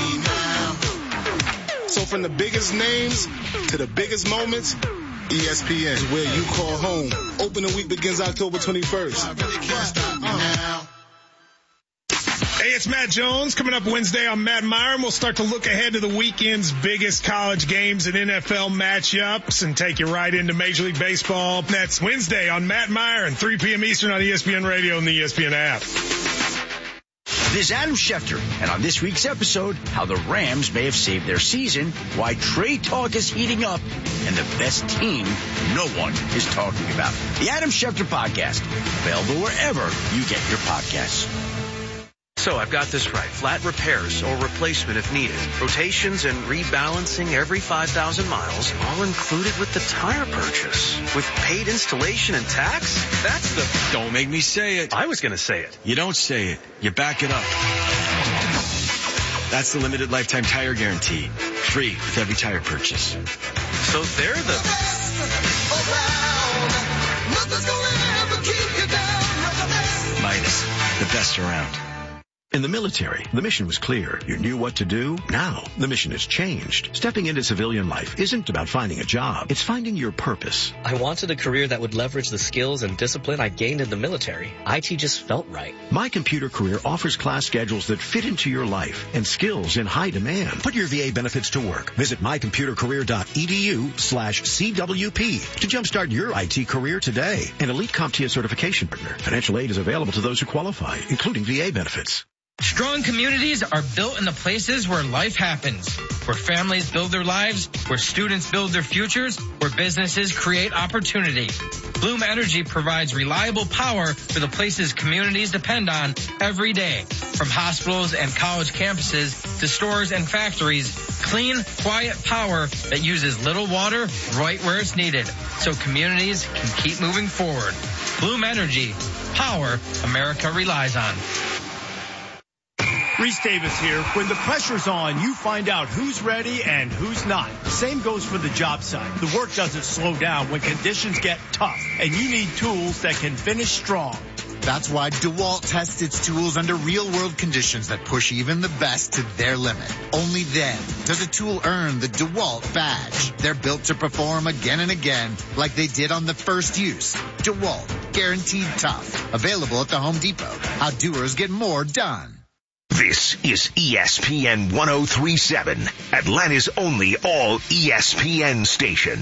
So from the biggest names to the biggest moments, E S P N is where you call home. Opening week begins October twenty-first. I really can't stop me now. Hey, it's Matt Jones. Coming up Wednesday, I'm Matt Meyer, and we'll start to look ahead to the weekend's biggest college games and N F L matchups and take you right into Major League Baseball. That's Wednesday on Matt Meyer and three p.m. Eastern on E S P N Radio and the E S P N app. This is Adam Schefter, and on this week's episode, how the Rams may have saved their season, why trade talk is heating up, and the best team no one is talking about. The Adam Schefter Podcast, available wherever you get your podcasts. So I've got this right. Flat repairs or replacement if needed. Rotations and rebalancing every five thousand miles, all included with the tire purchase. With paid installation and tax? That's the... Don't make me say it. I was going to say it. You don't say it. You back it up. That's the limited lifetime tire guarantee. Free with every tire purchase. So they're the... Midas, the best around. In the military, the mission was clear. You knew what to do. Now, the mission has changed. Stepping into civilian life isn't about finding a job. It's finding your purpose. I wanted a career that would leverage the skills and discipline I gained in the military. I T just felt right. My Computer Career offers class schedules that fit into your life and skills in high demand. Put your V A benefits to work. Visit mycomputercareer.edu slash CWP to jumpstart your I T career today. An elite CompTIA certification partner. Financial aid is available to those who qualify, including V A benefits. Strong communities are built in the places where life happens, where families build their lives, where students build their futures, where businesses create opportunity. Bloom Energy provides reliable power for the places communities depend on every day. From hospitals and college campuses to stores and factories, clean, quiet power that uses little water right where it's needed, so communities can keep moving forward. Bloom Energy, power America relies on. Reese Davis here. When the pressure's on, you find out who's ready and who's not. Same goes for the job site. The work doesn't slow down when conditions get tough, and you need tools that can finish strong. That's why DeWalt tests its tools under real-world conditions that push even the best to their limit. Only then does a tool earn the DeWalt badge. They're built to perform again and again like they did on the first use. DeWalt, guaranteed tough. Available at the Home Depot. How doers get more done. This is E S P N ten thirty-seven, Atlanta's only all E S P N station.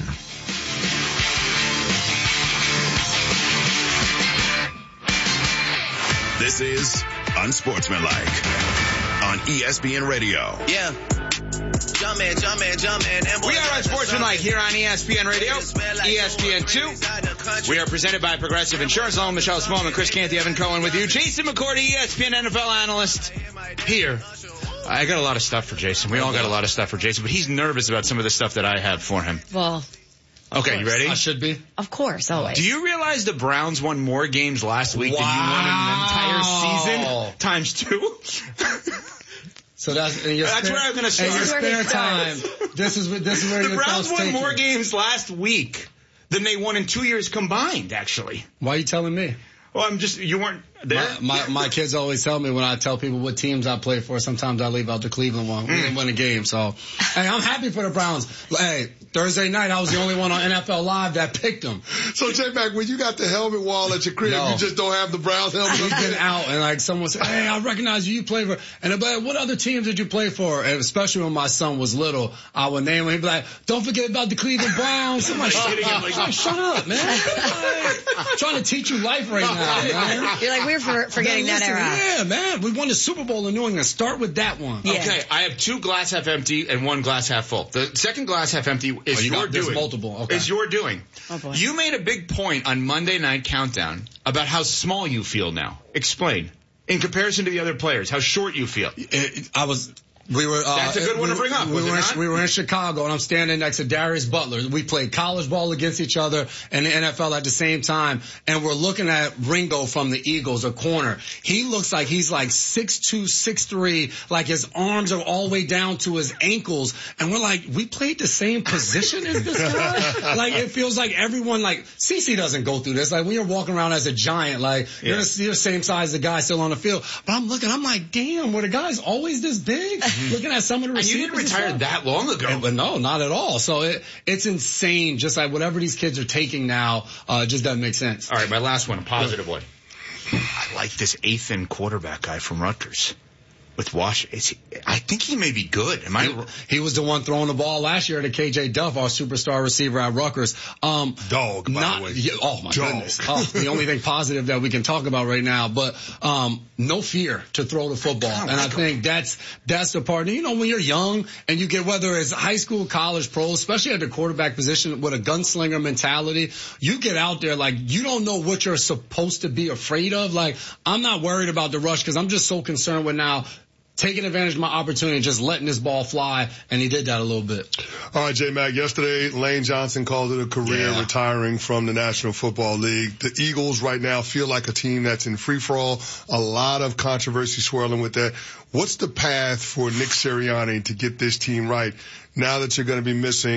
This is Unsportsmanlike on E S P N Radio. Yeah. Jumpin', jumpin', jumpin'. We are Unsportsmanlike here on E S P N Radio, E S P N two. We are presented by Progressive Insurance. Along Michelle Smallman, Chris Canty, Evan Cohen with you. Jason McCourty, E S P N N F L analyst here. I got a lot of stuff for Jason. We all got a lot of stuff for Jason, but he's nervous about some of the stuff that I have for him. Well, okay, you ready? I should be. Of course, always. Do you realize the Browns won more games last week wow. than you won in an entire season? Times two? So that's in your that's spare, where I'm going to start. In your spare time. This is this is where the your Browns thoughts won take more you. games last week than they won in two years combined. Actually, why are you telling me? Well, I'm just you weren't there. My, my my kids always tell me when I tell people what teams I play for. Sometimes I leave out the Cleveland one. We Mm. didn't win a game, so hey, I'm happy for the Browns. Hey, Thursday night I was the only one on N F L Live that picked them. So J-Mac, when you got the helmet wall at your crib, No. you just don't have the Browns helmet. We've been out and like someone said, hey, I recognize you, you play for, and I'm like, what other teams did you play for? And especially when my son was little, I would name him. He'd be like, don't forget about the Cleveland Browns. I'm like, shut up, like, shut up, man. I'm trying to teach you life right now, man. You're like, we're for, forgetting Man, listen, that era. Yeah, man. We won the Super Bowl in New England. Start with that one. Yeah. Okay, I have two glass half empty and one glass half full. The second glass half empty is Oh, you your got- there's doing. multiple. Okay. Is your doing. Oh, boy. You made a big point on Monday Night Countdown about how small you feel now. Explain. In comparison to the other players, how short you feel. It, I was. We were. Uh, That's a good one we, to bring up, We was were, it in, not? we were in Chicago, and I'm standing next to Darius Butler. We played college ball against each other and the N F L at the same time, and we're looking at Ringo from the Eagles, a corner. He looks like he's like six two, six three, like his arms are all the way down to his ankles, and we're like, we played the same position as this guy? Like, it feels like everyone, like, CeCe doesn't go through this. Like, when you're walking around as a giant, like, Yeah. you're, the, you're the same size as the guy still on the field. But I'm looking, I'm like, damn, were the guys always this big? Looking at some of the And you didn't receivers retire and stuff. that long ago. And- but no, not at all. So it, it's insane. Just like whatever these kids are taking now, uh, just doesn't make sense. All right, my last one, a positive one. I like this eighth end quarterback guy from Rutgers. With Wash, is he, I think he may be good. Am I? He, he was the one throwing the ball last year to K J Duff, our superstar receiver at Rutgers. Um, Dog, by not, the way. Yeah, oh my Dog. goodness. Oh, the only thing positive that we can talk about right now, but, um, no fear to throw the football. I And I like think that's, that's the part. And you know, when you're young and you get, whether it's high school, college, pro, especially at the quarterback position with a gunslinger mentality, you get out there like you don't know what you're supposed to be afraid of. Like, I'm not worried about the rush because I'm just so concerned with now taking advantage of my opportunity and just letting this ball fly, and he did that a little bit. All right, J-Mac, yesterday Lane Johnson called it a career Yeah. retiring from the National Football League. The Eagles right now feel like a team that's in free for all. A lot of controversy swirling with that. What's the path for Nick Sirianni to get this team right now that you're going to be missing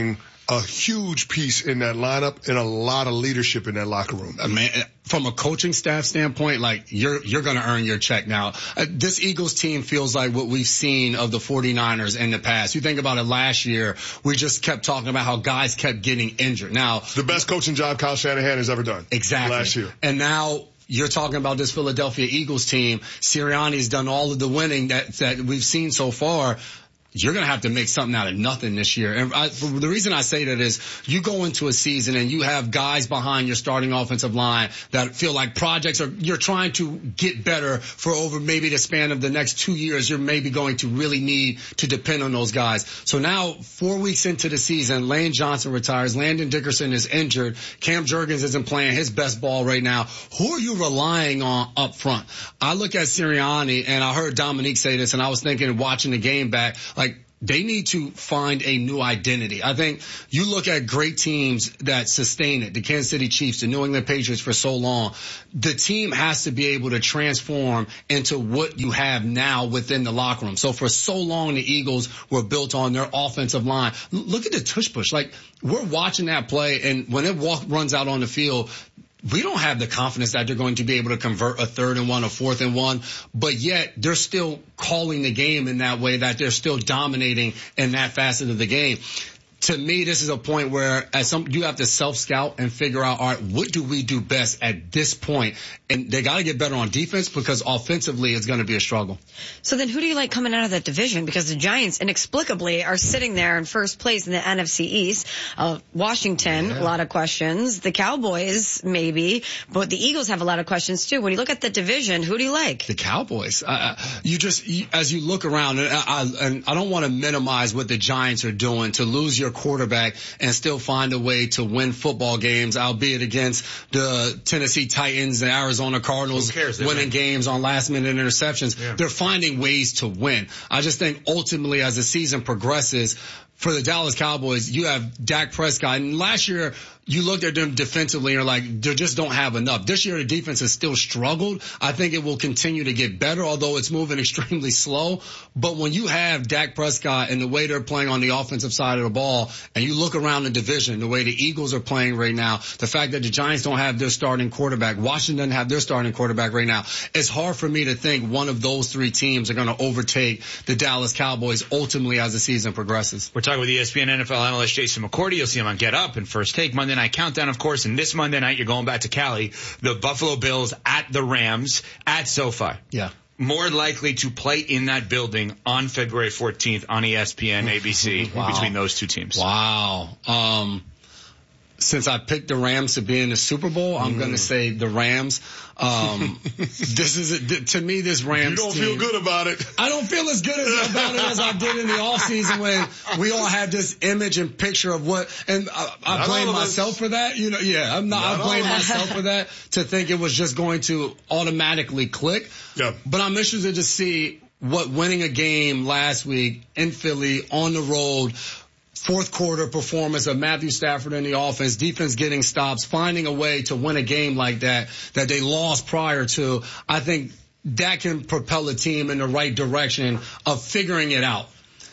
a huge piece in that lineup and a lot of leadership in that locker room. I mean, from a coaching staff standpoint, like you're you're going to earn your check now. Uh, this Eagles team feels like what we've seen of the 49ers in the past. You think about it last year, we just kept talking about how guys kept getting injured. Now, the best coaching job Kyle Shanahan has ever done. Exactly. Last year. And now you're talking about this Philadelphia Eagles team. Sirianni's done all of the winning that that we've seen so far. You're going to have to make something out of nothing this year. And I, the reason I say that is you go into a season and you have guys behind your starting offensive line that feel like projects are, you're trying to get better for over maybe the span of the next two years. You're maybe going to really need to depend on those guys. So now four weeks into the season, Lane Johnson retires. Landon Dickerson is injured. Cam Jurgens isn't playing his best ball right now. Who are you relying on up front? I look at Sirianni and I heard Dominique say this and I was thinking watching the game back, like, they need to find a new identity. I think you look at great teams that sustain it, the Kansas City Chiefs, the New England Patriots for so long. The team has to be able to transform into what you have now within the locker room. So for so long, the Eagles were built on their offensive line. L- look at the tush push. Like, we're watching that play, and when it walk, runs out on the field, we don't have the confidence that they're going to be able to convert a third and one, a fourth and one, but yet they're still calling the game in that way, that they're still dominating in that facet of the game. To me, this is a point where as some, you have to self-scout and figure out, all right, what do we do best at this point? And they got to get better on defense because offensively it's going to be a struggle. So then who do you like coming out of that division? Because the Giants inexplicably are sitting there in first place in the N F C East. Uh, Washington, yeah. a lot of questions. The Cowboys, maybe. But the Eagles have a lot of questions too. When you look at the division, who do you like? The Cowboys. Uh, you just, you, as you look around, and I, and I don't want to minimize what the Giants are doing to lose your quarterback and still find a way to win football games, albeit against the Tennessee Titans and Arizona Cardinals winning games on last minute interceptions. Yeah. They're finding ways to win. I just think ultimately as the season progresses, for the Dallas Cowboys, you have Dak Prescott. And last year, you looked at them defensively and you're like, they just don't have enough. This year, the defense has still struggled. I think it will continue to get better, although it's moving extremely slow. But when you have Dak Prescott and the way they're playing on the offensive side of the ball, and you look around the division, the way the Eagles are playing right now, the fact that the Giants don't have their starting quarterback, Washington doesn't have their starting quarterback right now, it's hard for me to think one of those three teams are going to overtake the Dallas Cowboys ultimately as the season progresses. We're talking with E S P N N F L analyst Jason McCourty. You'll see him on Get Up and First Take Monday Night Countdown, of course. And this Monday night, you're going back to Cali. The Buffalo Bills at the Rams at SoFi. Yeah. More likely to play in that building on February fourteenth on E S P N, A B C, wow. between those two teams. Wow. Um, since I picked the Rams to be in the Super Bowl, I'm mm. going to say the Rams. Um, this is, a, to me, this Rams You don't team, feel good about it. I don't feel as good as, about it as I did in the offseason when we all had this image and picture of what, and I, I blame myself us. for that. You know, yeah, I'm not, not I blame myself for that to think it was just going to automatically click. Yeah. But I'm interested to see what winning a game last week in Philly on the road, fourth quarter performance of Matthew Stafford in the offense, defense getting stops, finding a way to win a game like that, that they lost prior to. I think that can propel a team in the right direction of figuring it out.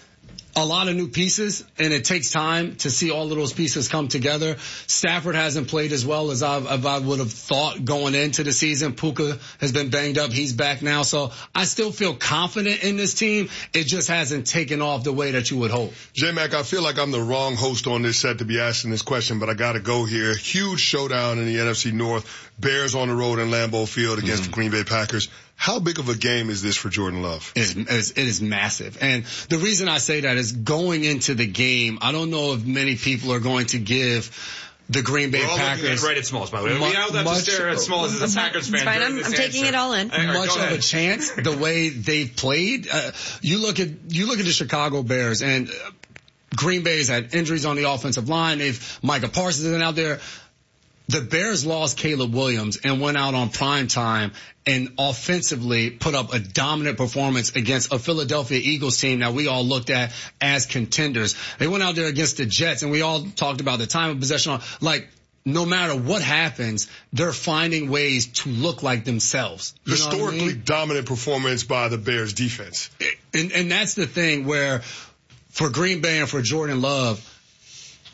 A lot of new pieces, and it takes time to see all of those pieces come together. Stafford hasn't played as well as I, as I would have thought going into the season. Puka has been banged up. He's back now. So I still feel confident in this team. It just hasn't taken off the way that you would hope. J-Mac, I feel like I'm the wrong host on this set to be asking this question, but I got to go here. Huge showdown in the N F C North. Bears on the road in Lambeau Field against mm-hmm. the Green Bay Packers. How big of a game is this for Jordan Love? It is, it is massive. And the reason I say that is going into the game, I don't know if many people are going to give the Green Bay We're all Packers. At right at Smalls, by the way. We all have to stare at Smalls as a Packers fan. Fine, I'm, I'm taking it all in. Much of a chance the way they played. Uh, you look at you look at the Chicago Bears, and uh, Green Bay's had injuries on the offensive line. They've Micah Parsons isn't out there. The Bears lost Caleb Williams and went out on prime time and offensively put up a dominant performance against a Philadelphia Eagles team that we all looked at as contenders. They went out there against the Jets, and we all talked about the time of possession. Like, no matter what happens, they're finding ways to look like themselves. You Historically know what I mean? Dominant performance by the Bears defense. And, and that's the thing where for Green Bay and for Jordan Love,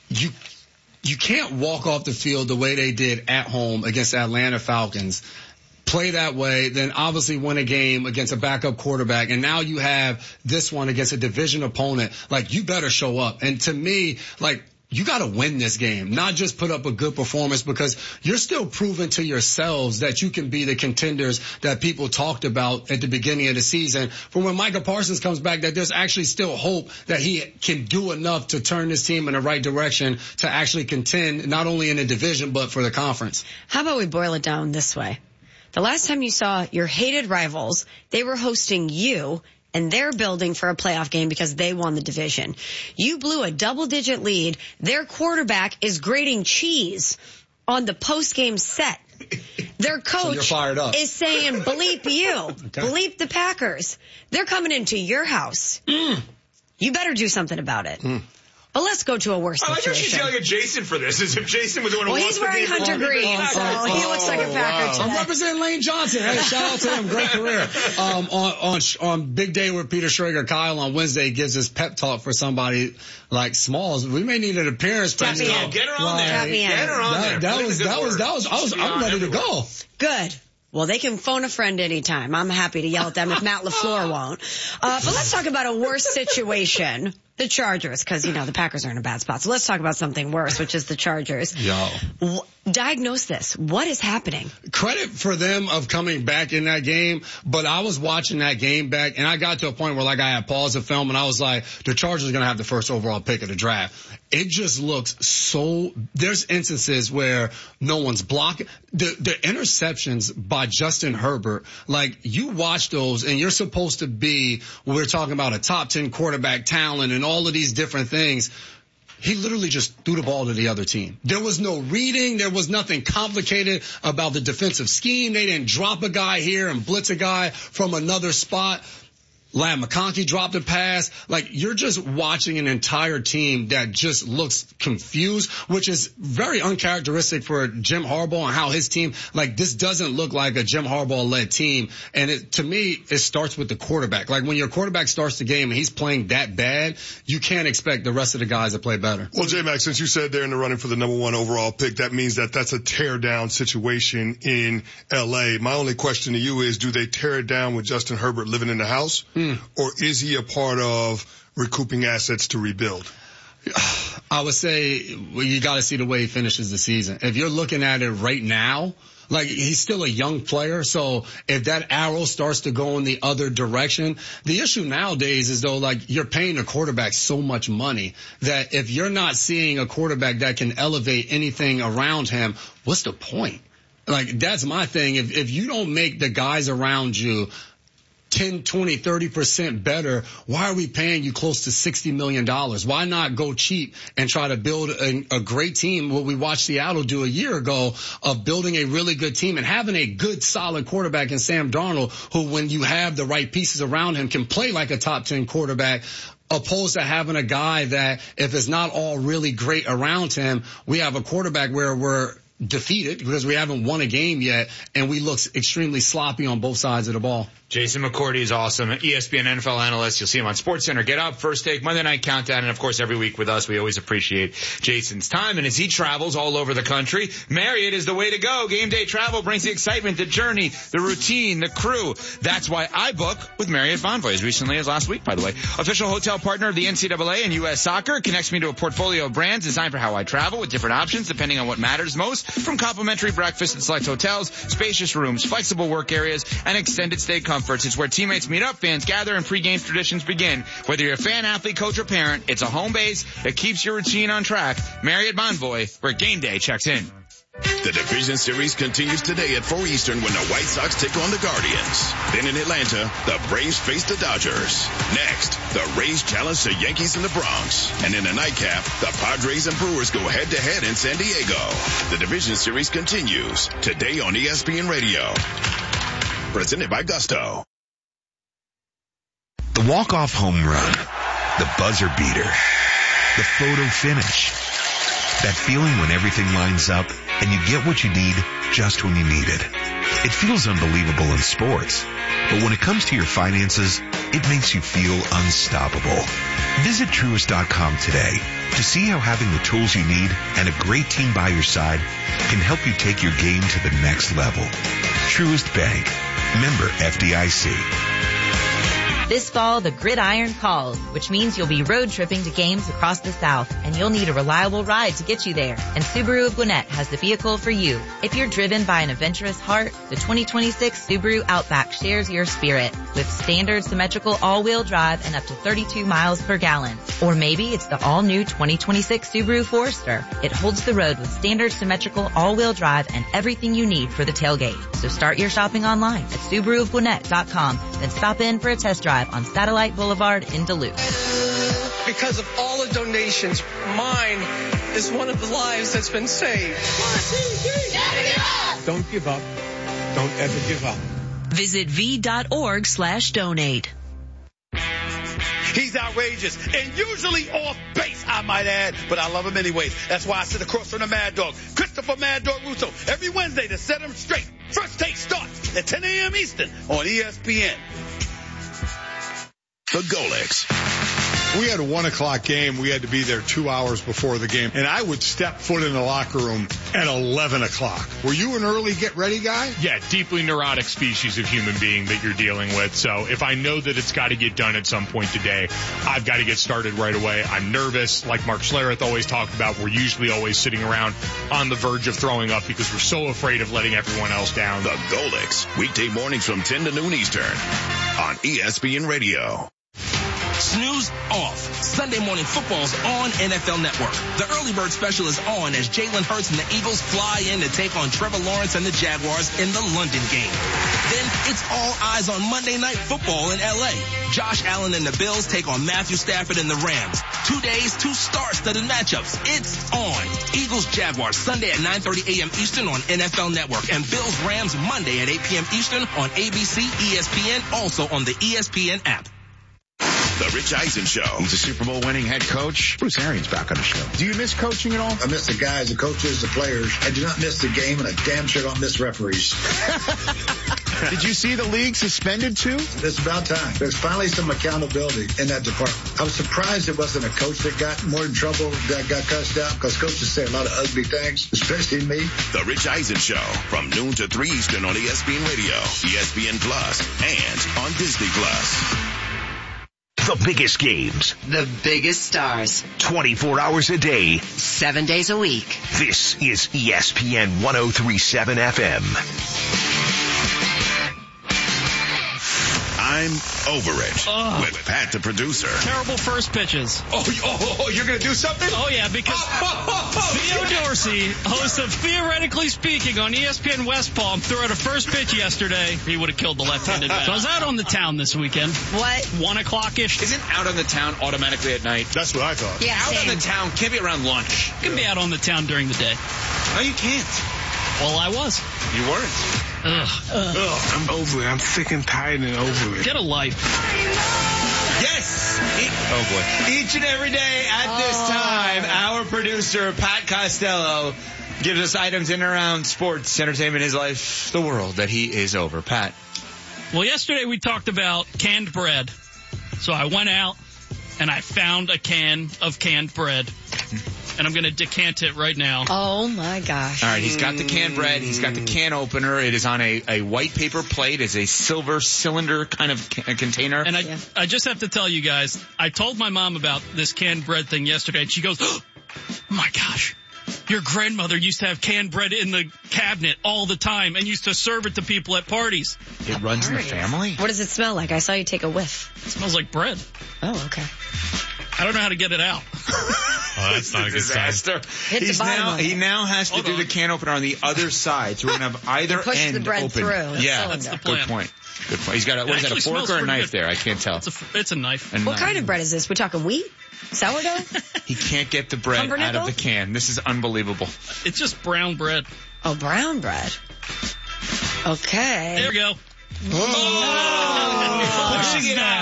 you you can't walk off the field the way they did at home against the Atlanta Falcons, play that way, then obviously win a game against a backup quarterback, and now you have this one against a division opponent. Like, you better show up. And to me, like, you got to win this game, not just put up a good performance, because you're still proving to yourselves that you can be the contenders that people talked about at the beginning of the season. For when Micah Parsons comes back, that there's actually still hope that he can do enough to turn this team in the right direction to actually contend not only in the division but for the conference. How about we boil it down this way? The last time you saw your hated rivals, they were hosting you, and they're building for a playoff game because they won the division. You blew a double-digit lead. Their quarterback is grating cheese on the post-game set. Their coach so is saying, bleep you, okay. bleep the Packers. They're coming into your house. Mm. You better do something about it. Mm. But let's go to a worse situation. I like how she's yelling at Jason for this, as if Jason was the one who well, lost the game. Well, he's wearing Hunter Green, so oh, he looks like a Packer wow. today. I'm representing Lane Johnson. Hey, shout out to him. Great career. Um, on, on, on Big Day with Peter Schrager, Kyle on Wednesday gives us pep talk for somebody like Smalls. We may need an appearance. Tap me in. Get her on there. Tap me in. Get her on that, there. That was, that was, that was, I was, I'm ready to go. Good. Well, they can phone a friend anytime. I'm happy to yell at them if Matt LaFleur won't. Uh, but let's talk about a worse situation. The Chargers, because, you know, the Packers are in a bad spot. So let's talk about something worse, which is the Chargers. Yo. W- diagnose this. What is happening? Credit for them of coming back in that game, but I was watching that game back, and I got to a point where, like, I had paused the film, and I was like, the Chargers are going to have the first overall pick of the draft. It just looks so – there's instances where no one's blocking. The, the interceptions by Justin Herbert, like, you watch those, and you're supposed to be – we're talking about a top ten quarterback talent and all of these different things. He literally just threw the ball to the other team. There was no reading. There was nothing complicated about the defensive scheme. They didn't drop a guy here and blitz a guy from another spot. Ladd McConkey dropped a pass. Like, you're just watching an entire team that just looks confused, which is very uncharacteristic for Jim Harbaugh and how his team, like, this doesn't look like a Jim Harbaugh-led team. And it, to me, it starts with the quarterback. Like, when your quarterback starts the game and he's playing that bad, you can't expect the rest of the guys to play better. Well, J-Mac, since you said they're in the running for the number one overall pick, that means that that's a tear-down situation in L A. My only question to you is, do they tear it down with Justin Herbert living in the house? Mm. Or is he a part of recouping assets to rebuild? I would say, well, you got to see the way he finishes the season. If you're looking at it right now, like, he's still a young player, so if that arrow starts to go in the other direction, the issue nowadays is, though, like, you're paying a quarterback so much money that if you're not seeing a quarterback that can elevate anything around him, what's the point? Like, that's my thing. If, if you don't make the guys around you ten, twenty, thirty percent better, why are we paying you close to sixty million dollars? Why not go cheap and try to build a, a great team, what we watched Seattle do a year ago, of building a really good team and having a good, solid quarterback in Sam Darnold, who, when you have the right pieces around him, can play like a top ten quarterback, opposed to having a guy that, if it's not all really great around him, we have a quarterback where we're defeated because we haven't won a game yet, and we look extremely sloppy on both sides of the ball. Jason McCourty is awesome. E S P N N F L analyst. You'll see him on SportsCenter, Get Up, First Take, Monday Night Countdown, and of course every week with us. We always appreciate Jason's time. And as he travels all over the country, Marriott is the way to go. Game day travel brings the excitement, the journey, the routine, the crew. That's why I book with Marriott Bonvoy as recently as last week, by the way. Official hotel partner of the N C double A and U S Soccer. It connects me to a portfolio of brands designed for how I travel with different options depending on what matters most, from complimentary breakfast at select hotels, spacious rooms, flexible work areas, and extended stay comforts. It's where teammates meet up, fans gather, and pregame traditions begin. Whether you're a fan, athlete, coach, or parent, it's a home base that keeps your routine on track. Marriott Bonvoy, where game day checks in. The Division Series continues today at four Eastern when the White Sox take on the Guardians. Then in Atlanta, the Braves face the Dodgers. Next, the Rays challenge the Yankees in the Bronx. And in the nightcap, the Padres and Brewers go head-to-head in San Diego. The Division Series continues today on E S P N Radio. Presented by Gusto. The walk-off home run, the buzzer beater, the photo finish. That feeling when everything lines up and you get what you need just when you need it. It feels unbelievable in sports, but when it comes to your finances, it makes you feel unstoppable. Visit Truist dot com today To see how having the tools you need and a great team by your side can help you take your game to the next level. Truist Bank. Member F D I C. This fall, the gridiron calls, which means you'll be road tripping to games across the South, and you'll need a reliable ride to get you there. And Subaru of Gwinnett has the vehicle for you. If you're driven by an adventurous heart, the twenty twenty-six Subaru Outback shares your spirit with standard symmetrical all-wheel drive and up to thirty-two miles per gallon. Or maybe it's the all-new twenty twenty-six Subaru Forester. It holds the road with standard symmetrical all-wheel drive and everything you need for the tailgate. So start your shopping online at Subaru of Gwinnett dot com, then stop in for a test drive on Satellite Boulevard in Duluth. Because of all the donations, mine is one of the lives that's been saved. Don't give up. Don't ever give up. Visit v.org slash donate. He's outrageous and usually off base, I might add, but I love him anyways. That's why I sit across from the Mad Dog, Christopher Mad Dog Russo, every Wednesday to set him straight. First Take starts at ten a.m. Eastern on E S P N. The Golix. We had a one o'clock game. We had to be there two hours before the game. And I would step foot in the locker room at eleven o'clock. Were you an early get ready guy? Yeah, deeply neurotic species of human being that you're dealing with. So if I know that it's got to get done at some point today, I've got to get started right away. I'm nervous. Like Mark Schlereth always talked about, we're usually always sitting around on the verge of throwing up because we're so afraid of letting everyone else down. The Golix. Weekday mornings from ten to noon Eastern on E S P N Radio. Snooze off. Sunday morning football's on N F L Network. The early bird special is on as Jalen Hurts and the Eagles fly in to take on Trevor Lawrence and the Jaguars in the London game. Then it's all eyes on Monday Night Football in L A. Josh Allen and the Bills take on Matthew Stafford and the Rams. Two days, two star-studded matchups. It's on. Eagles Jaguars Sunday at nine thirty a.m. Eastern on N F L Network, and Bills Rams Monday at eight p.m. Eastern on A B C, E S P N, also on the E S P N app. The Rich Eisen Show. He's a Super Bowl winning head coach. Bruce Arians back on the show. Do you miss coaching at all? I miss the guys, the coaches, the players. I do not miss the game, and I damn sure don't miss referees. Did you see the league suspended too? It's about time. There's finally some accountability in that department. I was surprised it wasn't a coach that got more in trouble, that got cussed out, because coaches say a lot of ugly things, especially me. The Rich Eisen Show from noon to three Eastern on E S P N Radio, E S P N Plus, and on Disney Plus. The biggest games. The biggest stars. twenty-four hours a day. Seven days a week. This is E S P N one oh three point seven F M. I'm over it Ugh. with Pat the producer. Terrible first pitches. Oh, oh, oh you're going to do something? Oh, yeah, because Theo Dorsey, host of Theoretically Speaking on E S P N West Palm, threw out a first pitch yesterday. He would have killed the left-handed bat. So I was out on the town this weekend. What? One o'clock-ish. Isn't out on the town automatically at night? That's what I thought. Yeah, out same. on the town can't be around lunch. You can be out on the town during the day. No, you can't. Well, I was. You weren't. Ugh. Ugh. I'm over it. I'm sick and tired and over it. Get a life. Yes. E- Oh, boy. Each and every day at this Oh. time, our producer, Pat Costello, gives us items in and around sports, entertainment, his life, the world that he is over. Pat. Well, yesterday we talked about canned bread. So I went out and I found a can of canned bread. And I'm going to decant it right now. Oh, my gosh. All right, he's got the canned bread. He's got the can opener. It is on a, a white paper plate. It's a silver cylinder kind of ca- container. And I, yeah. I just have to tell you guys, I told my mom about this canned bread thing yesterday, and she goes, oh, my gosh, your grandmother used to have canned bread in the cabinet all the time and used to serve it to people at parties. It runs in the family? What does it smell like? I saw you take a whiff. It smells like bread. Oh, okay. I don't know how to get it out. Oh, that's not a good disaster. Hit He's the bottom now, of it. he now has to Hold do on. the can opener on the other side, so we're going to have either Push end the bread open. through. That's Yeah, that's the plan. Good point. Good point. He's got a, It what is that, a actually fork smells or a pretty knife good. there? I can't tell. It's a, it's a knife. A What knife. kind of bread is this? We're talking wheat? Sourdough? He can't get the bread out Pumpernickel? of the can. This is unbelievable. It's just brown bread. Oh, brown bread. Okay. There we go. Oh, pushing it out It like a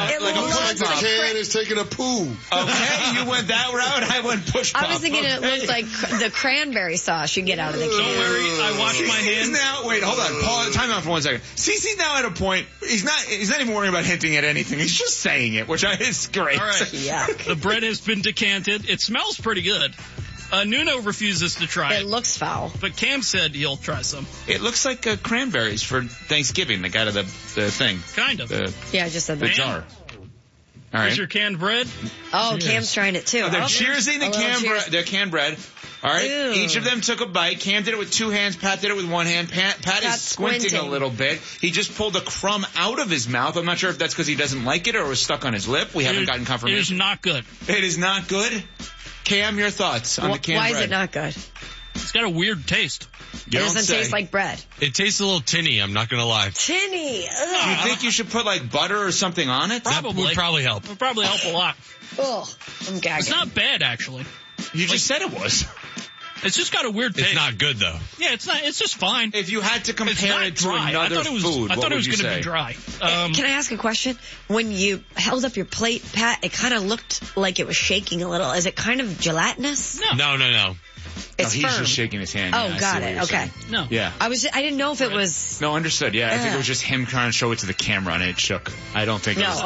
looks like the like can cra- is taking a poo. Okay, you went that route. I went push pop. I was thinking it okay. looked like cr- the cranberry sauce you get out of the can. Don't worry, I washed my He's hands. now, wait, hold on. Paul, time out for one second. Cece's now at a point, he's not, he's not even worrying about hinting at anything. He's just saying it, which I, is great. All right. Yuck. The bread has been decanted. It smells pretty good. Uh, Nuno refuses to try it. It looks foul. But Cam said he'll try some. It looks like uh, cranberries for Thanksgiving, like out of the, the thing. Kind of. The, Yeah, I just said the that. jar. All Here's right. your canned bread. Oh, Cam's trying it too. Oh, they're Oh, cheersing the a little canned cheers. bread. Their canned bread. All right. Ew. Each of them took a bite. Cam did it with two hands. Pat did it with one hand. Pat, Pat is Pat's squinting, squinting. a little bit. He just pulled a crumb out of his mouth. I'm not sure if that's because he doesn't like it or it was stuck on his lip. We It haven't is- gotten It is confirmation. not good. It is not good. Cam, your thoughts on Wh- the canned Why bread? is it not good? It's got a weird taste. You It don't doesn't say. taste like bread. It tastes a little tinny, I'm not going to lie. Tinny. Do you think you should put like butter or something on it? Probably. That would probably help. It would probably help a lot. Ugh, I'm gagging. It's not bad, actually. You just said it was. It's just got a weird taste. It's not good, though. Yeah, it's not. It's just fine. If you had to It's compare not it to dry. another I thought it was, food, I what thought it would was you going to say? be dry. Um, Can I ask a question? When you held up your plate, Pat, it kind of looked like it was shaking a little. Is it kind of gelatinous? no. No, no, no. It's no, he's firm. just shaking his hand. Oh, Yeah, I got see what it. you're Okay. saying. No. Yeah. I was. I didn't know if it was. No, understood. Yeah, I think it Ugh. was just him trying to show it to the camera and it shook. I don't think it No. was